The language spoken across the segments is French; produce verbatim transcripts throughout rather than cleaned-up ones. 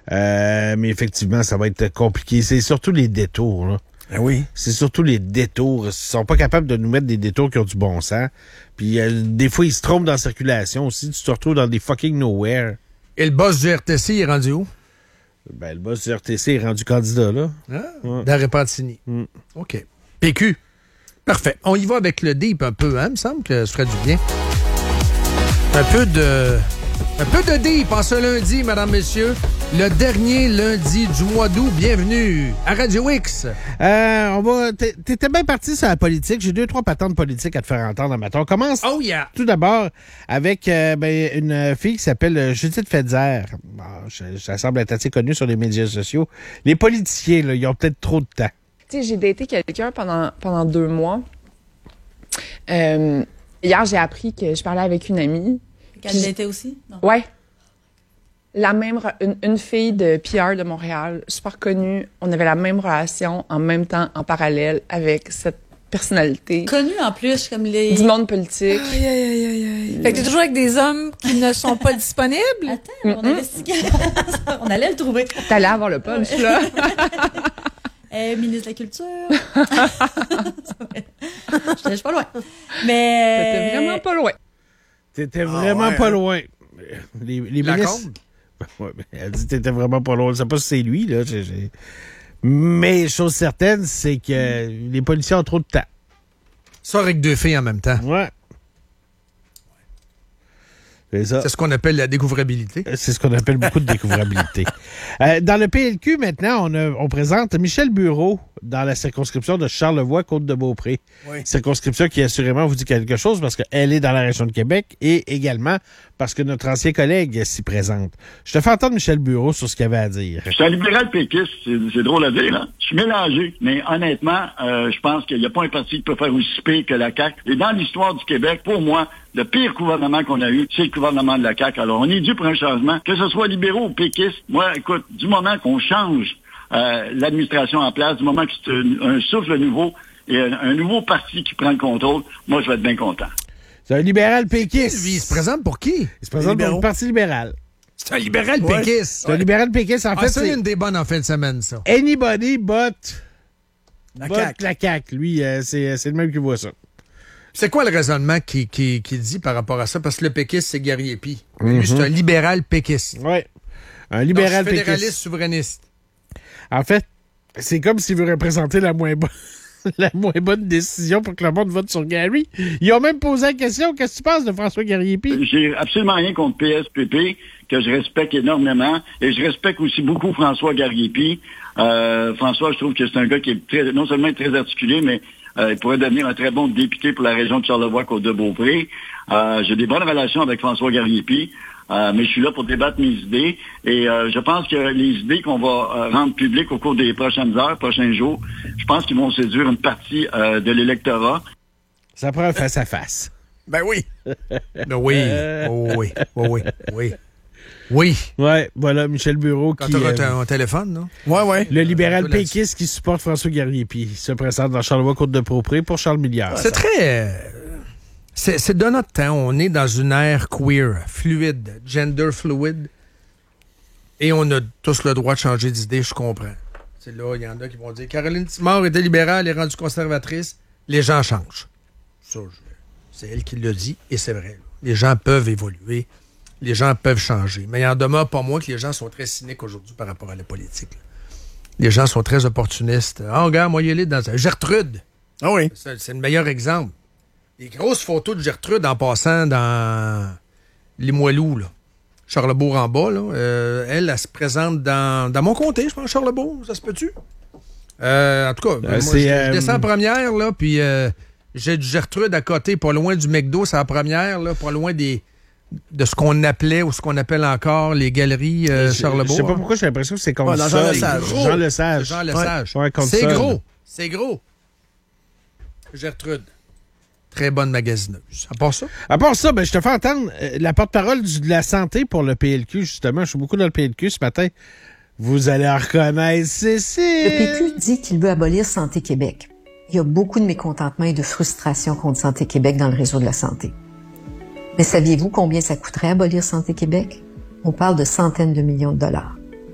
Euh, mais effectivement, ça va être compliqué. C'est surtout les détours, là. Ah oui. C'est surtout les détours. Ils sont pas capables de nous mettre des détours qui ont du bon sens. Puis euh, des fois, ils se trompent dans la circulation aussi. Tu te retrouves dans des fucking nowhere. Et le boss du R T C, il est rendu où? Ben, le boss du R T C est rendu candidat, là. Ah, ouais. Dans Repentigny. Mm. OK. P Q. Parfait. On y va avec le deep un peu, hein? Il me semble que ça ferait du bien. Un peu de... Un peu de deep en ce lundi, madame, messieurs. Le dernier lundi du mois d'août. Bienvenue à Radio X. Euh, on va... T'étais bien parti sur la politique. J'ai deux, trois patentes politiques à te faire entendre en matin. On commence oh yeah. tout d'abord avec euh, ben, une fille qui s'appelle Judith Fetzer. Bon, ça semble être assez connu sur les médias sociaux. Les politiciens, là, ils ont peut-être trop de temps. Tu sais, j'ai daté quelqu'un pendant, pendant deux mois. Euh, hier, j'ai appris que je parlais avec une amie. Qu'elle l'était aussi? Non. Ouais. La même, une, une fille de P R de Montréal, super connue. On avait la même relation en même temps, en parallèle, avec cette personnalité. Connue en plus, comme les... Du monde politique. Aïe, aïe, aïe, aïe, aïe. Fait que t'es toujours avec des hommes qui ne sont pas disponibles? Attends, on investiguait. On allait le trouver. T'allais avoir le punch, là. Eh, ministre de la Culture. Je suis pas loin. Mais... T'étais vraiment pas loin. T'étais vraiment ah ouais, pas hein? loin. Les, les ministres... Ouais, elle dit que t'étais vraiment pas loin. Je sais pas si c'est lui, là. J'ai, j'ai... Mais chose certaine, c'est que les policiers ont trop de temps. Ça avec deux filles en même temps. Ouais. C'est ça. C'est ce qu'on appelle la découvrabilité. C'est ce qu'on appelle beaucoup de découvrabilité. euh, dans le P L Q, maintenant, on, a, on présente Michel Bureau dans la circonscription de Charlevoix-Côte-de-Beaupré. Oui. Circonscription qui assurément vous dit quelque chose parce qu'elle est dans la région de Québec et également parce que notre ancien collègue s'y présente. Je te fais entendre Michel Bureau sur ce qu'il avait à dire. Je suis un libéral péquiste, c'est, c'est drôle à dire, hein? Je suis mélangé, mais honnêtement, euh, je pense qu'il n'y a pas un parti qui peut faire aussi pire que la C A Q. Et dans l'histoire du Québec, pour moi, le pire gouvernement qu'on a eu, c'est le gouvernement de la C A Q. Alors, on est dû pour un changement, que ce soit libéraux ou péquistes. Moi, écoute, du moment qu'on change euh, l'administration en place, du moment que c'est un, un souffle nouveau et un, un nouveau parti qui prend le contrôle, moi, je vais être bien content. C'est un libéral péquiste. Il se présente pour qui? Il se présente pour le Parti libéral. C'est un libéral ouais. péquiste. C'est un libéral péquiste. En ah, fait, c'est, c'est une des bonnes en fin de semaine, ça. Anybody but la but C A Q. La C A Q. Lui, euh, c'est, c'est le même qui voit ça. C'est quoi le raisonnement qui, qui, qui dit par rapport à ça? Parce que le péquiste, c'est Guerrier Py. Mm-hmm. Lui, c'est un libéral péquiste. Oui. Un libéral Donc, fédéraliste péquiste. souverainiste. En fait, c'est comme s'il veut représenter la moins bonne. la moins bonne décision pour que le monde vote sur Gary. Ils ont même posé la question, qu'est-ce que tu penses de François Guerrier-Py? J'ai absolument rien contre P S P P, que je respecte énormément, et je respecte aussi beaucoup François Guerrier-Py. Euh, François, je trouve que c'est un gars qui est très, non seulement très articulé, mais euh, il pourrait devenir un très bon député pour la région de Charlevoix-Côte-de-Beaupré. Euh, j'ai des bonnes relations avec François Guerrier-Py. Euh, mais je suis là pour débattre mes idées et euh, je pense que les idées qu'on va euh, rendre publiques au cours des prochaines heures, prochains jours, je pense qu'ils vont séduire une partie euh, de l'électorat. Ça prend un face-à-face. Ben oui. ben oui. Oh, oui. Oh, oui. Oui. Oui. Ouais, voilà, Michel Bureau Quand qui... Quand t'auras euh, un téléphone, non? Ouais, ouais. Le libéral euh, péquiste qui supporte François Guerrier-Py. Il se présente dans Charlevoix-Côte-de-Beaupré pour Charles Milliard. C'est ça. très... Euh... C'est, c'est de notre temps. On est dans une ère queer, fluide, gender fluid. Et on a tous le droit de changer d'idée, je comprends. C'est là, il y en a qui vont dire Caroline Simard était libérale et rendue conservatrice. Les gens changent. Ça, je, c'est elle qui l'a dit et c'est vrai. Les gens peuvent évoluer. Les gens peuvent changer. Mais il en demeure pas moins que les gens sont très cyniques aujourd'hui par rapport à la politique. Là. Les gens sont très opportunistes. Ah, oh, regarde, moi, il est dans ça. Gertrude. Ah oui. C'est, c'est le meilleur exemple. Les grosses photos de Gertrude en passant dans Limoilou, là. Charlebourg en bas, là. Euh, elle, elle se présente dans, dans mon comté, je pense, Charlebourg. Ça se peut-tu? Euh, en tout cas, euh, moi, je, euh... je descends en première, là, puis euh, j'ai du Gertrude à côté, pas loin du McDo, c'est la première, là, pas loin des, de ce qu'on appelait ou ce qu'on appelle encore les galeries euh, Charlebourg. Je sais pas pourquoi j'ai l'impression que c'est comme ça. Jean Lesage. Jean Lesage. Jean Lesage. Ouais, ouais, c'est ça, gros. Là. C'est gros. Gertrude. Très bonne magasineuse. À part ça? À part ça, ben, je te fais entendre euh, la porte-parole du, de la santé pour le P L Q, justement. Je suis beaucoup dans le P L Q ce matin. Vous allez en reconnaître, Cécile. Le P Q dit qu'il veut abolir Santé Québec. Il y a beaucoup de mécontentement et de frustration contre Santé Québec dans le réseau de la santé. Mais saviez-vous combien ça coûterait abolir Santé Québec? On parle de centaines de millions de dollars.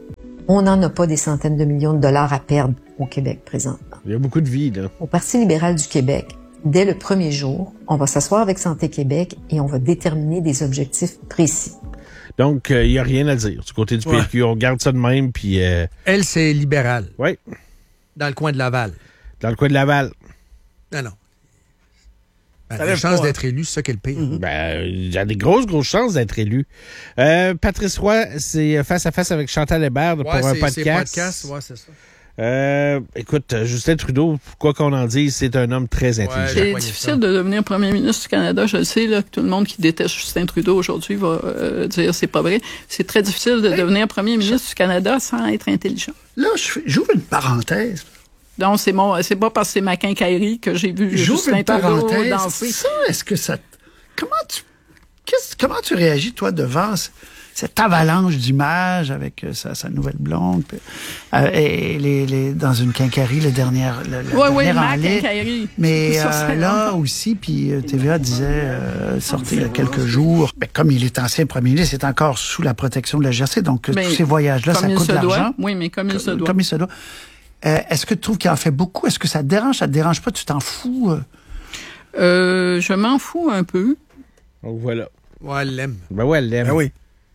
On n'en a pas des centaines de millions de dollars à perdre au Québec présentement. Il y a beaucoup de vie, là. Au Parti libéral du Québec, dès le premier jour, on va s'asseoir avec Santé Québec et on va déterminer des objectifs précis. Donc, il euh, n'y a rien à dire du côté du ouais. P L Q. On garde ça de même, puis... Euh... Elle, c'est libéral. Oui. Dans le coin de Laval. Dans le coin de Laval. Non, non. Ben, il y a des chances d'être élu, c'est ça qui est le pire. Mm-hmm. Ben, il y a des grosses, grosses chances d'être élu. Euh, Patrice Roy, c'est face à face avec Chantal Hébert ouais, pour un podcast. C'est podcast, ouais, c'est ça. Euh, écoute, Justin Trudeau, quoi qu'on en dise, c'est un homme très intelligent. Ouais, c'est difficile de devenir premier ministre du Canada. Je le sais, là, que tout le monde qui déteste Justin Trudeau aujourd'hui va euh, dire c'est pas vrai. C'est très difficile de hey, devenir premier ministre je... du Canada sans être intelligent. Là, j'ouvre une parenthèse. Donc, c'est mon, c'est pas parce que c'est ma quincaillerie que j'ai vu j'ouvre Justin une parenthèse. Trudeau danser. Ça, est-ce que ça... Comment tu... Qu'est-ce... Comment tu réagis, toi, devant cette avalanche d'images avec euh, sa, sa nouvelle blonde puis, euh, et les, les, dans une quincaillerie, le dernier le, le Oui, oui, ma quincaillerie. Mais euh, là aussi, puis euh, T V A disait, euh, sorti il y a quelques jours, ben, comme il est ancien premier ministre, il est encore sous la protection de la G R C, donc mais, tous ces voyages-là, ça coûte de l'argent. Oui, mais comme il se doit. Comme il se doit. Euh, est-ce que tu trouves qu'il en fait beaucoup? Est-ce que ça te dérange? Ça te dérange pas? Tu t'en fous? Euh? Euh, je m'en fous un peu. Donc voilà. Ouais, elle l'aime. Ben ouais, elle l'aime. Ben oui.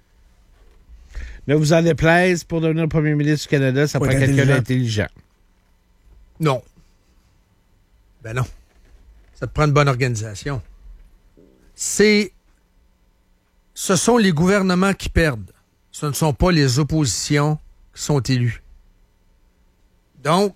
Ne vous en déplaise, pour devenir le premier ministre du Canada, ça prend quelqu'un d'intelligent. Non. Ben non. Ça te prend une bonne organisation. C'est... Ce sont les gouvernements qui perdent. Ce ne sont pas les oppositions qui sont élues. Donc,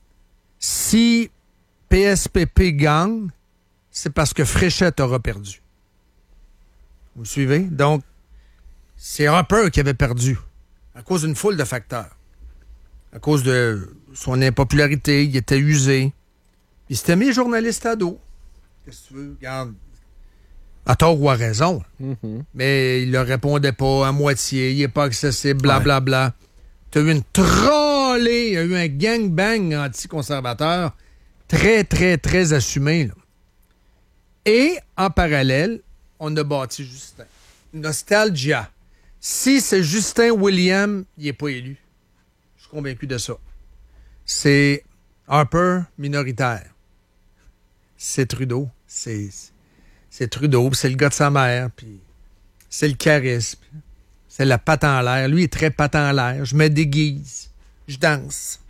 si P S P P gagne, c'est parce que Fréchette aura perdu. Vous suivez? Donc, c'est Harper qui avait perdu à cause d'une foule de facteurs. À cause de son impopularité, il était usé. Puis c'était mis journaliste à dos. Qu'est-ce que tu veux? Regarde. À tort ou à raison. Mm-hmm. Mais il ne répondait pas à moitié. Il n'est pas accessible, blablabla. Bla, bla. Tu as eu une trollée, il y a eu un gangbang anti-conservateur très, très, très assumé. Là. Et, en parallèle, on a bâti Justin. Nostalgia. Si c'est Justin William, il n'est pas élu. Je suis convaincu de ça. C'est Harper minoritaire. C'est Trudeau. C'est, c'est Trudeau, c'est le gars de sa mère, puis c'est le charisme. C'est la patte en l'air. Lui, il est très patte en l'air. Je me déguise. Je danse.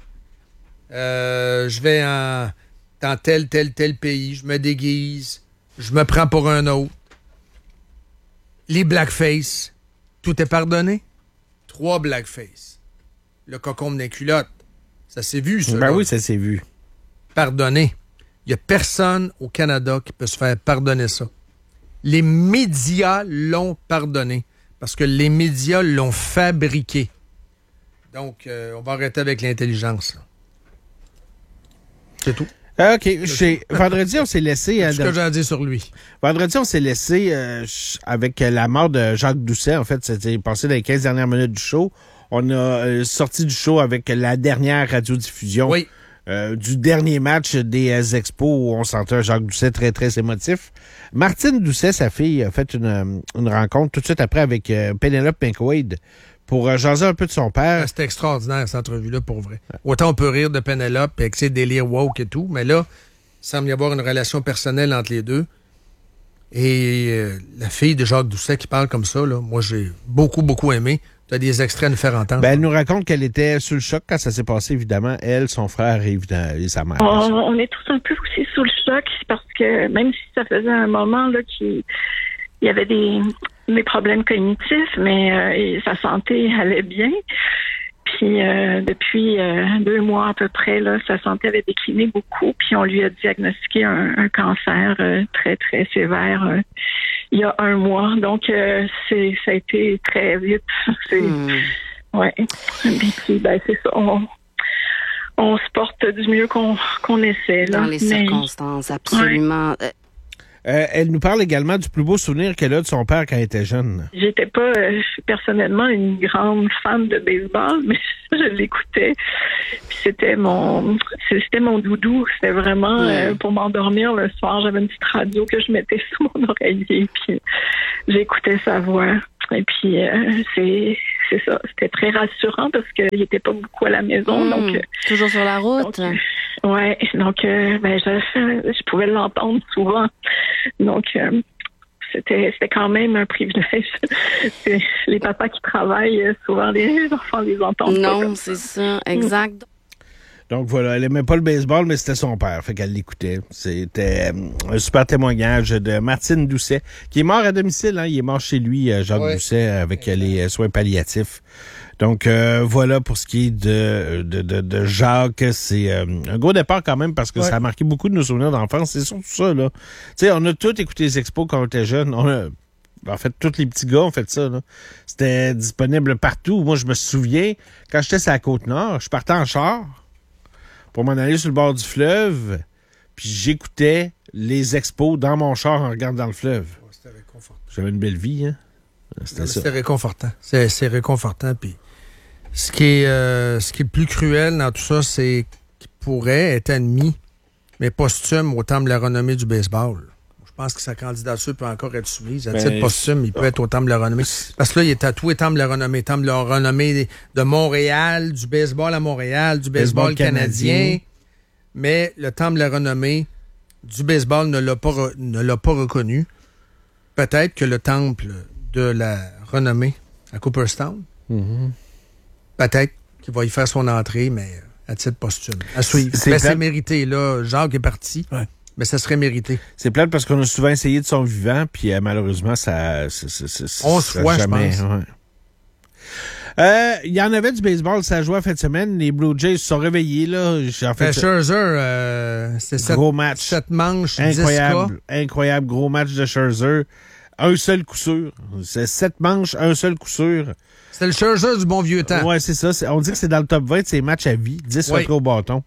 Euh, je vais en, dans tel, tel, tel pays. Je me déguise. Je me prends pour un autre. Les blackface, tout est pardonné. Trois blackface. Le cocombe des culottes. Ça s'est vu, ça. Ben là. Oui, ça s'est vu. Pardonné. Il n'y a personne au Canada qui peut se faire pardonner ça. Les médias l'ont pardonné. Parce que les médias l'ont fabriqué. Donc, euh, on va arrêter avec l'intelligence. Là. C'est tout. Ah, OK. Chez... Vendredi, on s'est laissé... C'est ce que j'ai à dire sur lui. Vendredi, on s'est laissé euh, avec la mort de Jacques Doucet. En fait, c'était passé dans les quinze dernières minutes du show. On a euh, sorti du show avec la dernière radiodiffusion oui. euh, du dernier match des euh, Expos où on sentait un Jacques Doucet très, très émotif. Martine Doucet, sa fille, a fait une, une rencontre tout de suite après avec euh, Penelope McQuaid pour euh, jaser un peu de son père. C'était extraordinaire, cette entrevue-là, pour vrai. Autant on peut rire de Penelope avec ses délires woke et tout, mais là, il semble y avoir une relation personnelle entre les deux. Et euh, la fille de Jacques Doucet qui parle comme ça, là, moi, j'ai beaucoup, beaucoup aimé. Tu as des extraits à nous faire entendre. Ben, elle nous raconte qu'elle était sous le choc quand ça s'est passé, évidemment. Elle, son frère et, et sa mère. On, on est tous un peu aussi sous le choc parce que même si ça faisait un moment là qu'il il y avait des, des problèmes cognitifs, mais euh, sa santé allait bien. Puis euh, depuis euh, deux mois à peu près, là, sa santé avait décliné beaucoup. Puis on lui a diagnostiqué un, un cancer euh, très, très sévère euh, il y a un mois. Donc, euh, c'est ça a été très vite. C'est, mmh. Ouais. Et puis, ben, c'est ça. On, on se porte du mieux qu'on, qu'on essaie. Là. Dans les Mais, circonstances, absolument. Ouais. Euh, elle nous parle également du plus beau souvenir qu'elle a de son père quand elle était jeune. J'étais pas euh, personnellement une grande fan de baseball, mais je l'écoutais. Puis c'était mon c'était mon doudou. C'était vraiment euh, pour m'endormir le soir. J'avais une petite radio que je mettais sous mon oreiller, puis j'écoutais sa voix. Et puis, euh, c'est, c'est ça. C'était très rassurant parce qu'il n'était pas beaucoup à la maison. Mmh, donc, toujours sur la route. Donc, euh, ouais. Donc, euh, ben, je, je pouvais l'entendre souvent. Donc, euh, c'était, c'était quand même un privilège. C'est, les papas qui travaillent, souvent, les enfants les entendent pas. Non, c'est ça. Exact. Mmh. Donc voilà, elle aimait pas le baseball, mais c'était son père, fait qu'elle l'écoutait. C'était un super témoignage de Martine Doucet, qui est mort à domicile, hein. Il est mort chez lui, Jacques ouais. Doucet, avec exact. Les soins palliatifs. Donc euh, voilà pour ce qui est de de, de, de Jacques. C'est euh, un gros départ quand même parce que ouais. ça a marqué beaucoup de nos souvenirs d'enfance. C'est surtout ça, là. Tu sais, on a tous écouté les expos quand on était jeunes. On a, en fait, tous les petits gars ont fait ça, là. C'était disponible partout. Moi, je me souviens, quand j'étais sur la Côte-Nord, je partais en char pour m'en aller sur le bord du fleuve, puis j'écoutais les expos dans mon char en regardant le fleuve. Ouais, c'était réconfortant. J'avais une belle vie, hein? C'était non, ça. C'était réconfortant. C'est, c'est réconfortant, puis ce qui est euh, ce qui est le plus cruel dans tout ça, c'est qu'il pourrait être admis, mais posthume au Temple de la renommée du baseball. Je pense que sa candidature peut encore être soumise. À ben, titre posthume, il peut être au Temple de la renommée. Parce que là, il est tatoué Temple de la renommée. Temple de la renommée de Montréal, du baseball à Montréal, du baseball, baseball canadien. canadien. Mais le Temple de la renommée du baseball ne l'a pas, re, ne l'a pas reconnu. Peut-être que le Temple de la renommée à Cooperstown, mm-hmm. peut-être qu'il va y faire son entrée, mais à titre posthume. À suivre. C'est, c'est mérité, là. Jacques est parti. Ouais. Mais ça serait mérité. C'est plate parce qu'on a souvent essayé de son vivant, puis euh, malheureusement, ça... C'est, c'est, c'est, On se voit, jamais, je pense. Ouais. Euh, il y en avait du baseball, ça a joué en fin de en Les Blue Jays se sont réveillés, là. En fait, Scherzer, euh, c'est gros sept, match. sept manches, incroyable, dix K. Incroyable, gros match de Scherzer. Un seul coup sûr. C'est sept manches, un seul coup sûr. C'était le Scherzer du bon vieux temps. Ouais, c'est ça. C'est, on dit que c'est dans le top vingt de ces matchs à vie. dix oui. au bâton.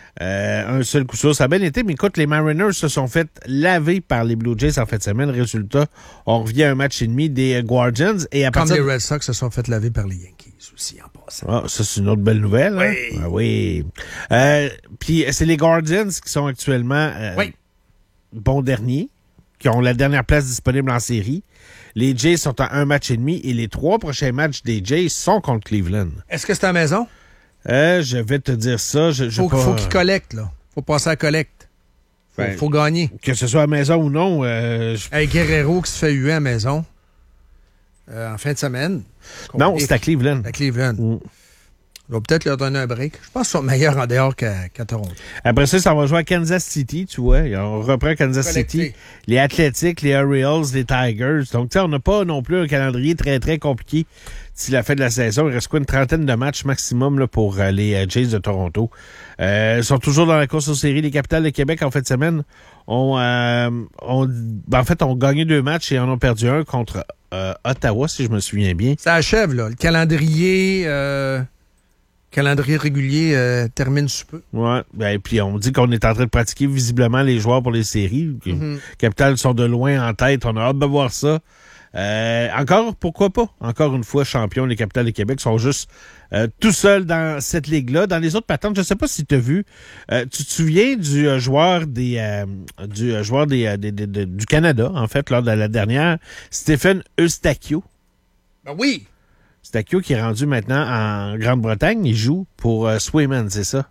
Euh, un seul coup sûr. Ça a bien été, mais écoute, les Mariners se sont fait laver par les Blue Jays en fin de semaine. Résultat, on revient à un match et demi des Guardians. Et à Comme partir... les Red Sox se sont fait laver par les Yankees aussi en passant. Ah, ça, c'est une autre belle nouvelle. Oui. Hein? Ah, oui. Euh, puis c'est les Guardians qui sont actuellement euh, oui. bons derniers, qui ont la dernière place disponible en série. Les Jays sont à un match et demi et les trois prochains matchs des Jays sont contre Cleveland. Est-ce que c'est à la maison? Euh, je vais te dire ça. Je, je faut, pas... faut qu'ils collectent, là. Faut passer à la collecte. Faut, ben, faut gagner. Que ce soit à la maison ou non. Euh, je... Hey, Guerrero qui se fait huer à la maison euh, en fin de semaine. Non, c'est à Cleveland. À Cleveland. Mm. On va peut-être leur donner un break. Je pense qu'ils sont meilleurs en dehors qu'à, qu'à Toronto. Après ça, ça va jouer à Kansas City, tu vois. On reprend Kansas Collecté. City. Les Athletics, les Orioles, les Tigers. Donc, tu sais, on n'a pas non plus un calendrier très, très compliqué. D'ici la fin de la saison, il reste quoi, une trentaine de matchs maximum là, pour euh, les euh, Jays de Toronto. Euh, ils sont toujours dans la course aux séries. Les Capitals de Québec, en fin de semaine, ont, euh, ont ben, en fait, ont gagné deux matchs et en ont perdu un contre euh, Ottawa, si je me souviens bien. Ça achève, là. Le calendrier... Euh... calendrier régulier euh, termine sous peu. Ouais. Ben, puis on dit qu'on est en train de pratiquer visiblement les joueurs pour les séries. Les mm-hmm. Capitals sont de loin en tête. On a hâte de voir ça. Euh, encore, pourquoi pas? Encore une fois, champions, les Capitals de Québec sont juste euh, tout seuls dans cette ligue-là. Dans les autres patentes, je ne sais pas si tu as vu, euh, tu te souviens du euh, joueur des euh, du euh, joueur des, euh, des, des, des, du Canada, en fait, lors de la dernière, Stephen Eustachio. Ben oui! Eustachio qui est rendu maintenant en Grande-Bretagne, il joue pour euh, Swayman, c'est ça?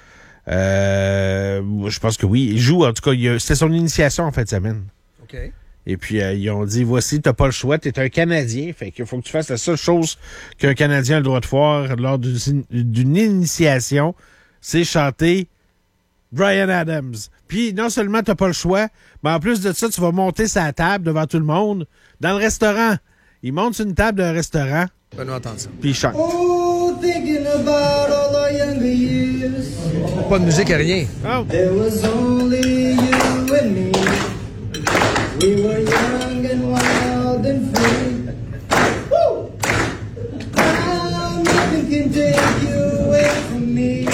Euh, je pense que oui. Il joue, en tout cas, il a, c'était son initiation en fin de semaine. OK. Et puis, euh, ils ont dit, voici, t'as pas le choix, t'es un Canadien, fait qu'il faut que tu fasses la seule chose qu'un Canadien a le droit de faire lors d'une, d'une initiation, c'est chanter Bryan Adams. Puis, non seulement t'as pas le choix, mais en plus de ça, tu vas monter sa table devant tout le monde dans le restaurant. Il monte sur une table d'un restaurant. Ben, nous entendre ça. Puis il chante. Oh, thinking about all our younger years. Pas de musique à rien. Oh. There was only you and me. We were young and wild and free. Woo! Now nothing can take you away from me.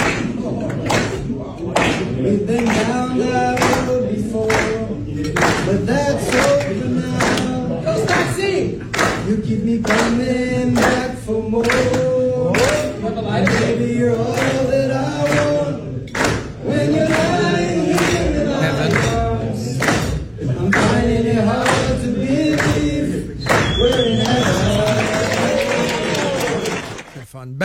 We've been down that road before, but that's over now. Go Taxi! You keep me coming back for more. And baby, you're all that I want. When you're lying here in my arms, I'm finding it hard to believe we're in heaven.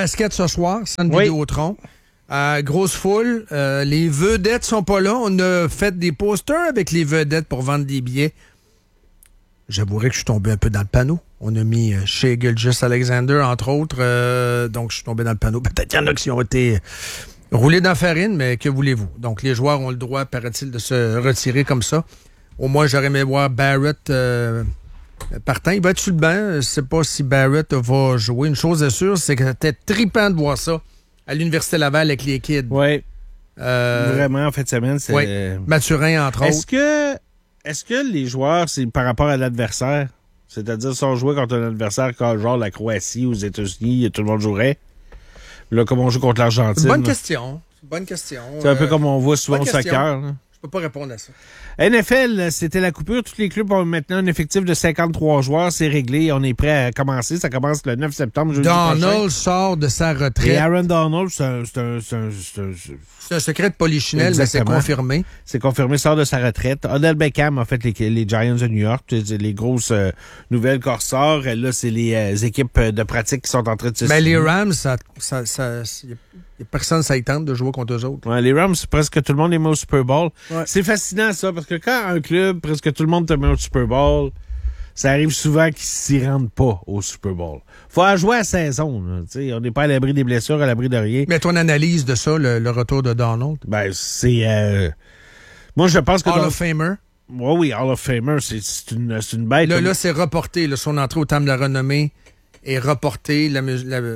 basket ce soir, centre Oui. Vidéotron. Euh, grosse foule. Euh, les vedettes sont pas là. On a fait des posters avec les vedettes pour vendre des billets. J'avouerais que je suis tombé un peu dans le panneau. On a mis euh, chez Gilgeous-Alexander, entre autres. Euh, donc, je suis tombé dans le panneau. Peut-être qu'il y en a qui ont été roulés dans la farine, mais que voulez-vous? Donc, les joueurs ont le droit, paraît-il, de se retirer comme ça. Au moins, j'aurais aimé voir Barrett euh, partant. Il va être sur le banc. Je ne sais pas si Barrett va jouer. Une chose est sûre, c'est que c'était trippant de voir ça à l'Université Laval avec les kids. Oui. Euh, Vraiment, en fin de semaine, c'est... Oui. Mathurin, entre Est-ce autres. que, est-ce que les joueurs, c'est par rapport à l'adversaire? C'est-à-dire, si on jouait contre un adversaire comme genre la Croatie, aux États-Unis, tout le monde jouerait. Là, comme on joue contre l'Argentine. C'est une bonne là. question. C'est une bonne question. C'est un peu Euh, comme on voit souvent au bonne question. soccer. Là. Je peux pas répondre à ça. N F L, c'était la coupure. Tous les clubs ont maintenant un effectif de cinquante-trois joueurs. C'est réglé. On est prêt à commencer. Ça commence le neuf septembre. jeudi Donald prochain. sort de sa retraite. Et Aaron Donald, c'est un... C'est un, c'est un, c'est un- C'est un secret de polichinelle, mais c'est Exactement. confirmé. C'est confirmé, sort de sa retraite. Odell Beckham a fait les, les Giants de New York. C'est les grosses euh, nouvelles qu'on ressort. Là, c'est les euh, équipes de pratique qui sont en train de se Mais les signer. Rams, ça, ça, ça, y a, y a personne ça y tente de jouer contre eux autres. Ouais, les Rams, presque tout le monde les met au Super Bowl. Ouais. C'est fascinant, ça, parce que quand un club, presque tout le monde te met au Super Bowl, ça arrive souvent qu'ils s'y rendent pas au Super Bowl. Faut en jouer à saison. Là, t'sais. On n'est pas à l'abri des blessures, à l'abri de rien. Mais ton analyse de ça, le, le retour de Donald? Ben, c'est... Euh... Moi, je pense que... Hall dans- of Famer? Oui, oui, Hall of Famer, c'est c'est une, c'est une bête. Là, là c'est reporté. Là, son entrée au Temple de la Renommée est reportée. La, mu- la,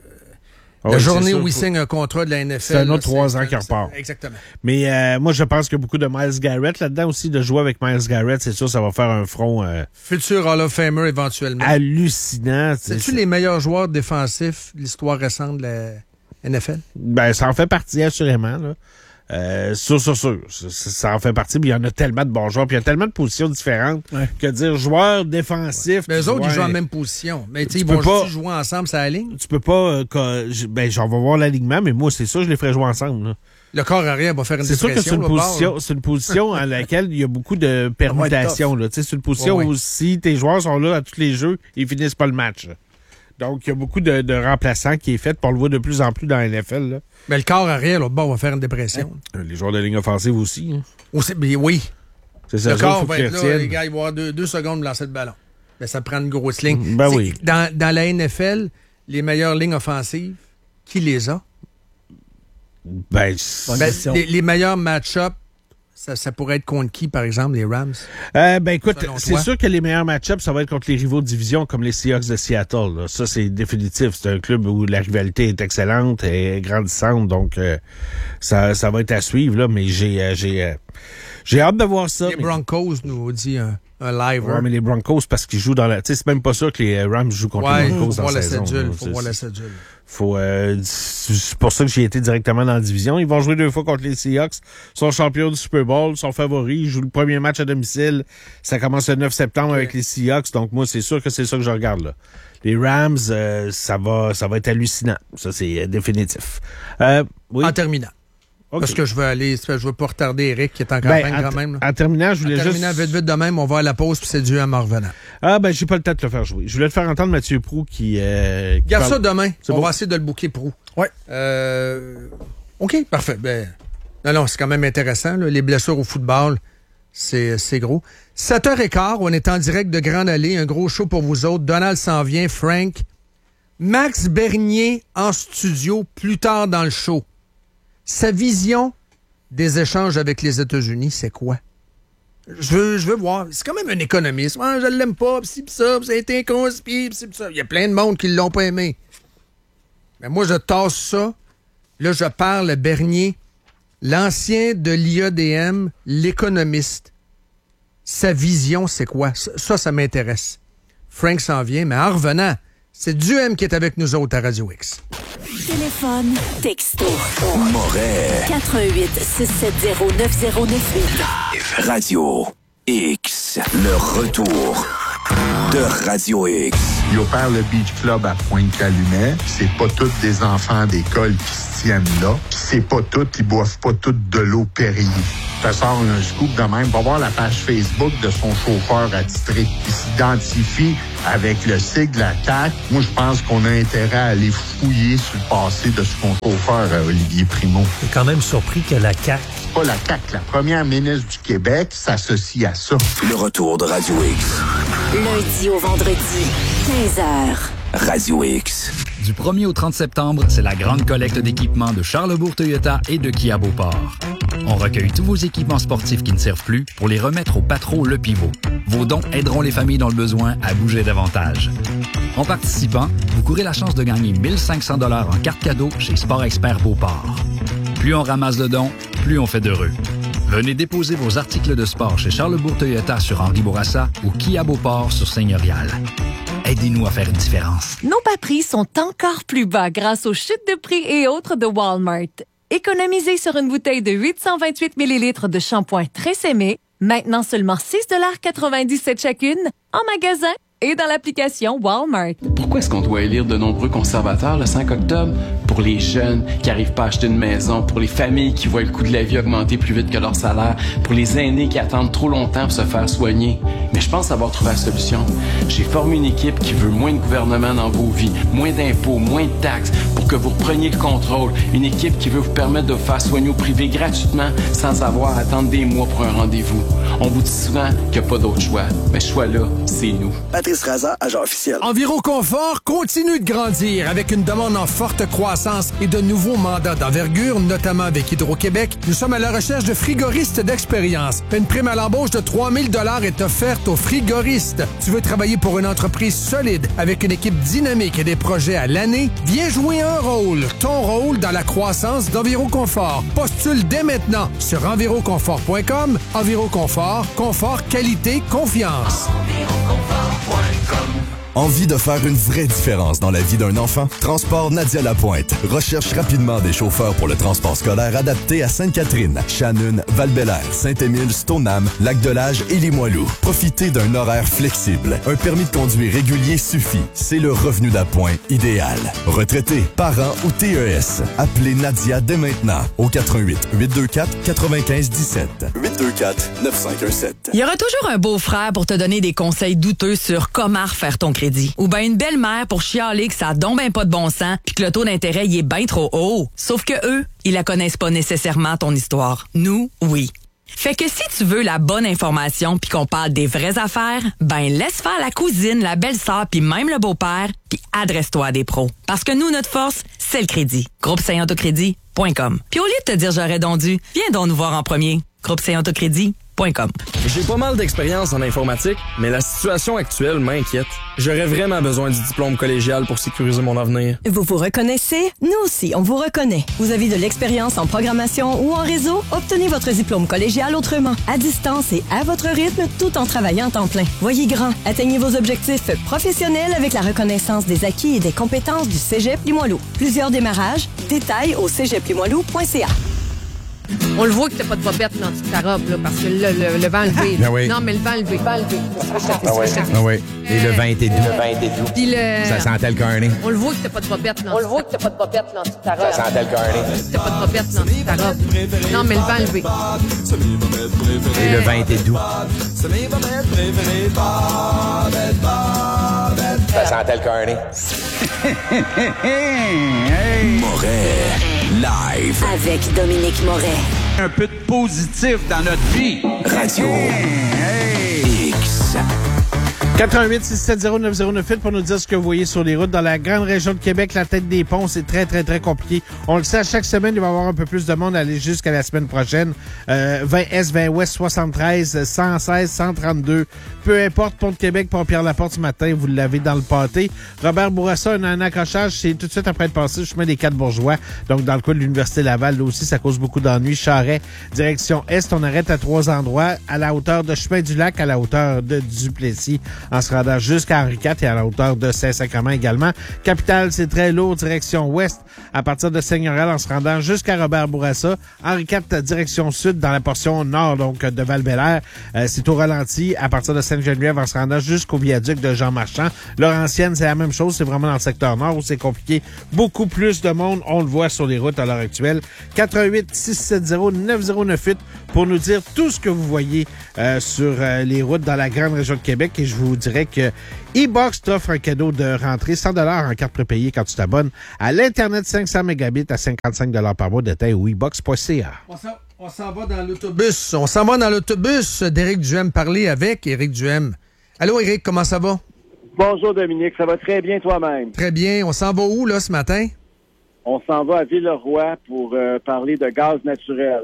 Ah la oui, journée c'est sûr, où il faut- signe un contrat de la N F L. C'est un là, autre trois ans c'est- qu'il repart. Exactement. Mais euh, moi, je pense qu'il y a beaucoup de Myles Garrett là-dedans aussi. De jouer avec Myles Garrett, c'est sûr, ça va faire un front euh, Futur Hall of Famer éventuellement. hallucinant. C'est-tu les meilleurs joueurs défensifs de l'histoire récente de la N F L? Ben, ça en fait partie, assurément. Là. Euh, sûr, sûr, sûr. Ça, ça en fait partie. Puis il y en a tellement de bons joueurs. Puis il y a tellement de positions différentes que dire joueur défensif. Mais eux autres, ouais, ils jouent en même position. Mais tu sais, Tu ils peux vont pas- juste jouer ensemble, ça ligne. Tu peux pas... euh, que- je- ben, j'en vais voir l'alignement, mais moi, c'est ça, je les ferais jouer ensemble. Là. Le corps arrière va faire une C'est sûr que c'est dépression. une là, position, bord. c'est une position à laquelle il y a beaucoup de permutations. Là. Tu sais, c'est une position Ouais, ouais. où si tes joueurs sont là à tous les jeux, ils finissent pas le match. là. Donc, il y a beaucoup de, de remplaçants qui est fait, pour on le voit de plus en plus dans la N F L. Là. Mais le corps arrière, l'autre bord, va faire une dépression. Euh, Les joueurs de ligne offensive aussi. hein. Aussi, mais oui. C'est ça, Le eux corps autres, faut va qu'ils être là, retiennent. les gars, ils vont avoir deux, deux secondes pour lancer le ballon. Mais ça prend une grosse ligne. Ben C'est- oui. Dans, dans la N F L, les meilleures lignes offensives, qui les a? Ben, c'est- Ben, les, les meilleurs match-ups, ça, ça pourrait être contre qui, par exemple, les Rams? Euh, ben écoute, Selon c'est toi? sûr que les meilleurs match-ups, ça va être contre les rivaux de division comme les Seahawks de Seattle. là. Ça, c'est définitif. C'est un club où la rivalité est excellente et grandissante, donc euh, ça, ça va être à suivre. Là, mais j'ai euh, j'ai euh, j'ai hâte de voir ça. Les mais- Broncos nous dit un, un live. Ouais, mais les Broncos, parce qu'ils jouent dans la... Tu sais, c'est même pas ça que les Rams jouent contre Ouais, les faut Broncos dans voir la la saison. cédule. là. Faut C'est- voir la c'est- cédule. Faut, euh, c'est pour ça que j'ai été directement dans la division. Ils vont jouer deux fois contre les Seahawks. Ils sont champions du Super Bowl, ils sont favoris. Ils jouent le premier match à domicile. Ça commence le neuf septembre avec les Seahawks. Donc, moi, c'est sûr que c'est ça que je regarde, là. Les Rams, euh, ça va ça va être hallucinant. Ça, c'est euh, définitif. Euh, oui. En terminant. Ok. Parce que je veux aller, je veux pas retarder Eric qui est en campagne Ben, en, quand même. là. en terminant, je En voulais juste... terminant vite, vite de même, on va à la pause puis c'est dû à m'en revenant. Ah, ben, j'ai pas le temps de te le faire jouer. Je voulais te faire entendre Mathieu Proulx qui... Euh, qui Garde parle- ça demain. C'est On bon. va essayer de le booker pro. Ouais. Euh, OK, parfait. Ben, non, non, c'est quand même intéressant. là. Les blessures au football, c'est, c'est gros. sept heures quinze, on est en direct de Grande Allée. Un gros show pour vous autres. Donald s'en vient, Frank. Max Bernier en studio plus tard dans le show. Sa vision des échanges avec les États-Unis, c'est quoi? Je veux, je veux voir. C'est quand même un économiste. Ah, je l'aime pas, pis ci, pis ça, pis ça a été inconspié, pis ci, pis ça. Il y a plein de monde qui l'ont pas aimé. Mais moi, je tasse ça. Là, je parle à Bernier, l'ancien de l'I A D M, l'économiste. Sa vision, c'est quoi? Ça, ça, ça m'intéresse. Frank s'en vient, mais en revenant, c'est Duhem qui est avec nous autres à Radio X. Téléphone, texto. Moret. quatre un huit, six sept zéro, neuf zéro neuf huit. Radio X. Le retour de Radio X. Il opère le Beach Club à Pointe-Calumet. C'est pas tous des enfants d'école qui se tiennent là. Puis c'est pas tous, ils boivent pas tous de l'eau Perrier. te sors un scoop de même, va voir la page Facebook de son chauffeur attitré. Il s'identifie avec le sigle de la C A Q. Moi, je pense qu'on a intérêt à aller fouiller sur le passé de son chauffeur, Olivier Primo. Je suis quand même surpris que la C A Q... Pas la C A Q, la première ministre du Québec s'associe à ça. Le retour de Radio X. Lundi au vendredi, quinze heures. Radio X. Du premier au trente septembre, c'est la grande collecte d'équipements de Charlesbourg Toyota et de Kia Beauport. On recueille tous vos équipements sportifs qui ne servent plus pour les remettre au Patro Le Pivot. Vos dons aideront les familles dans le besoin à bouger davantage. En participant, vous courez la chance de gagner mille cinq cents dollars en carte cadeau chez Sport Expert Beauport. Plus on ramasse de dons, plus on fait d'heureux. Venez déposer vos articles de sport chez Charlesbourg Toyota sur Henri Bourassa ou Kia Beauport sur Seigneurial. Aidez-nous à faire une différence. Nos bas prix sont encore plus bas grâce aux chutes de prix et autres de Walmart. Économisez sur une bouteille de huit cent vingt-huit millilitres de shampoing Tresemmé, maintenant seulement six dollars quatre-vingt-dix-sept chacune, en magasin et dans l'application Walmart. Pourquoi est-ce qu'on doit élire de nombreux conservateurs le cinq octobre? Pour les jeunes qui n'arrivent pas à acheter une maison, pour les familles qui voient le coût de la vie augmenter plus vite que leur salaire, pour les aînés qui attendent trop longtemps pour se faire soigner. Mais je pense avoir trouvé la solution. J'ai formé une équipe qui veut moins de gouvernement dans vos vies, moins d'impôts, moins de taxes, pour que vous repreniez le contrôle. Une équipe qui veut vous permettre de vous faire soigner au privé gratuitement, sans avoir à attendre des mois pour un rendez-vous. On vous dit souvent qu'il n'y a pas d'autre choix. Mais ce choix-là, c'est nous. Patrice Raza, agent officiel. Enviro Confort continue de grandir avec une demande en forte croissance et de nouveaux mandats d'envergure, notamment avec Hydro-Québec. Nous sommes à la recherche de frigoristes d'expérience. Une prime à l'embauche de trois mille dollars est offerte aux frigoristes. Tu veux travailler pour une entreprise solide avec une équipe dynamique et des projets à l'année? Viens jouer un rôle, ton rôle dans la croissance d'Enviro Confort. Postule dès maintenant sur enviro confort point com. Enviro Confort, confort, qualité, confiance. Envie de faire une vraie différence dans la vie d'un enfant? Transport Nadia Lapointe recherche rapidement des chauffeurs pour le transport scolaire adapté à Sainte-Catherine, Shannon, Val-Bélair, Saint-Émile, Stoneham, Lac-de-L'Âge et Limoilou. Profitez d'un horaire flexible. Un permis de conduire régulier suffit. C'est le revenu d'appoint idéal. Retraité, parents ou T E S. Appelez Nadia dès maintenant au quatre un huit, huit deux quatre, quatre cinq un sept. huit deux quatre, neuf cinq un sept. Il y aura toujours un beau-frère pour te donner des conseils douteux sur comment refaire ton crédit. Ou bien une belle-mère pour chialer que ça a donc ben pas de bon sens puis que le taux d'intérêt il est bien trop haut. Sauf que eux, ils la connaissent pas nécessairement ton histoire. Nous, oui. Fait que si tu veux la bonne information puis qu'on parle des vraies affaires, ben laisse faire la cousine, la belle-sœur puis même le beau-père puis adresse-toi à des pros. Parce que nous, notre force, c'est le crédit. groupe saint autocrédit point com. Puis au lieu de te dire j'aurais donc dû, viens donc nous voir en premier. groupe saint autocrédit point com. J'ai pas mal d'expérience en informatique, mais la situation actuelle m'inquiète. J'aurais vraiment besoin du diplôme collégial pour sécuriser mon avenir. Vous vous reconnaissez? Nous aussi, on vous reconnaît. Vous avez de l'expérience en programmation ou en réseau? Obtenez votre diplôme collégial autrement, à distance et à votre rythme, tout en travaillant en temps plein. Voyez grand, atteignez vos objectifs professionnels avec la reconnaissance des acquis et des compétences du Cégep Limoilou. Plusieurs démarrages, détails au cégep limoilou point c a. On le voit que t'as pas de bobette dans toute ta robe, là, parce que le, le, le vent levé. Ben oui. Non, mais le vent levé. Le vent levé. Ah oui. Ah oui. Et le vent était doux. Le vent était doux. Puis le... Ça sentait le cornet. On le voit que t'as pas de bobette dans On le voit que t'as pas de bobette dans toute ta robe. Ça sentait le cornet. T'as pas de bobette dans toute ta robe. Non, mais le vent levé. Et le vent était doux. Ça sentait le cornet. Moret. Live. Avec Dominique Moret. Un peu de positif dans notre vie. Radio X. quatre un huit, six sept zéro, neuf zéro neuf huit pour nous dire ce que vous voyez sur les routes. Dans la grande région de Québec, la tête des ponts, c'est très, très, très compliqué. On le sait, à chaque semaine, il va y avoir un peu plus de monde aller jusqu'à la semaine prochaine. Euh, vingt Est, vingt Ouest, soixante-treize, cent seize, cent trente-deux. Peu importe, Pont de Québec, Pont-Pierre-Laporte ce matin, vous l'avez dans le pâté. Robert Bourassa, un, un accrochage, c'est tout de suite après le passé, le chemin des Quatre-Bourgeois. Donc, dans le coin de l'Université Laval, là aussi, ça cause beaucoup d'ennuis. Charret, direction Est, on arrête à trois endroits, à la hauteur de Chemin du Lac, à la hauteur de Duplessis. en se rendant jusqu'à Henri quatre et à la hauteur de Saint-Sacrement également. Capitale, c'est très lourd, direction ouest, à partir de Seigneurial en se rendant jusqu'à Robert-Bourassa. Henri quatre, direction sud, dans la portion nord, donc, de Val-Bélair. Euh, c'est au ralenti, à partir de Sainte-Geneviève en se rendant jusqu'au viaduc de Jean-Marchand. Laurentienne, c'est la même chose, c'est vraiment dans le secteur nord où c'est compliqué. Beaucoup plus de monde, on le voit sur les routes à l'heure actuelle. quatre un huit, six sept zéro, neuf zéro neuf huit pour nous dire tout ce que vous voyez euh, sur euh, les routes dans la grande région de Québec. Et je vous dirais que e-Box t'offre un cadeau de rentrée cent dollars en carte prépayée quand tu t'abonnes à l'Internet cinq cents mégabits à cinquante-cinq dollars par mois. Détail au e box point c a. On s'en va dans l'autobus. On s'en va dans l'autobus d'Éric Duhem parler avec Éric Duhem. Allô, Éric, comment ça va? Bonjour, Dominique. Ça va très bien toi-même? Très bien. On s'en va où, là, ce matin? On s'en va à Villeroy pour euh, parler de gaz naturel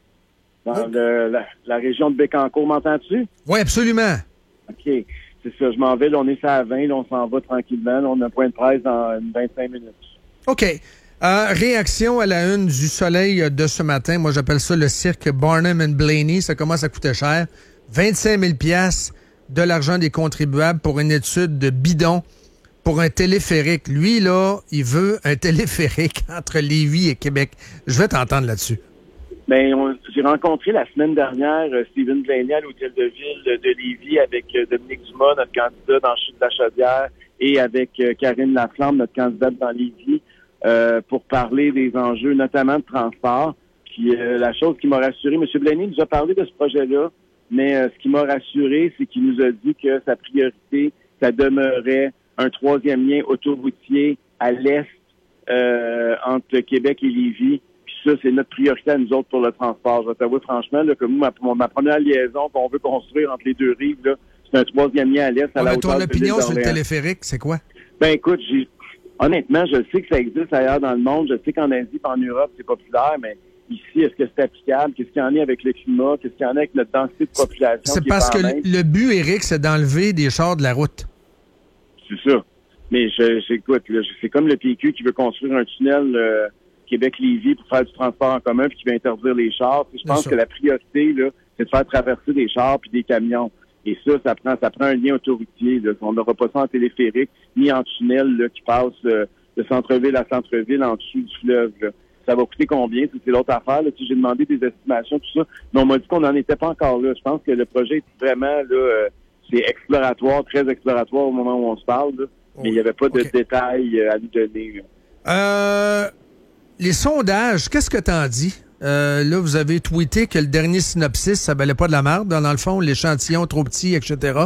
dans oh. le, la, la région de Bécancour. M'entends-tu? Oui, absolument. OK. C'est ça. Je m'en vais. Là, on est sur la vingt. Là, on s'en va tranquillement. Là, on a un point de presse dans une vingt-cinq minutes. OK. Euh, réaction à la une du Soleil de ce matin. Moi, j'appelle ça le cirque Barnum and Blaney. Ça commence à coûter cher. vingt-cinq mille dollars de l'argent des contribuables pour une étude de bidon pour un téléphérique. Lui, là, il veut un téléphérique entre Lévis et Québec. Je vais t'entendre là-dessus. Bien, on, j'ai rencontré la semaine dernière euh, Stephen Blaney à l'hôtel de ville de Lévis avec euh, Dominique Dumas, notre candidat dans Chute de la Chaudière, et avec euh, Karine Laflamme, notre candidate dans Lévis, euh, pour parler des enjeux, notamment de transport. Puis euh, la chose qui m'a rassuré, M. Blaney nous a parlé de ce projet-là, mais euh, ce qui m'a rassuré, c'est qu'il nous a dit que sa priorité, ça demeurait un troisième lien autoroutier à l'est euh, entre Québec et Lévis. Puis ça, c'est notre priorité à nous autres pour le transport. Je vais t'avouer franchement là, que moi, ma, ma première liaison qu'on veut construire entre les deux rives, là, c'est un troisième lien à l'est à la hauteur de ton opinion sur le téléphérique, c'est quoi? Ben écoute, j'ai honnêtement, je sais que ça existe ailleurs dans le monde. Je sais qu'en Asie et en Europe, c'est populaire, mais ici, est-ce que c'est applicable? Qu'est-ce qu'il y en a avec le climat? Qu'est-ce qu'il y en a avec notre densité de population? C'est parce que même? le but, Éric, c'est d'enlever des chars de la route. C'est ça. Mais je, j'écoute, là, c'est comme le P Q qui veut construire un tunnel euh, Québec-Lévis pour faire du transport en commun puis qui va interdire les chars. Puis je pense que la priorité, là, c'est de faire traverser des chars puis des camions. Et ça, ça prend ça prend un lien autoroutier. Là. On n'aura pas ça en téléphérique ni en tunnel là, qui passe euh, de centre-ville à centre-ville en dessous du fleuve. Là. Ça va coûter combien? C'est l'autre affaire. Là. J'ai demandé des estimations, tout ça. Mais on m'a dit qu'on n'en était pas encore là. Je pense que le projet est vraiment là, euh, c'est exploratoire, très exploratoire au moment où on se parle. Là. Mais il n'y avait pas de okay. détails euh, à nous donner. Euh, les sondages, qu'est-ce que t'en dis? Euh, là, vous avez tweeté que le dernier synopsis, ça valait pas de la merde. Dans le fond, l'échantillon trop petit, et cetera.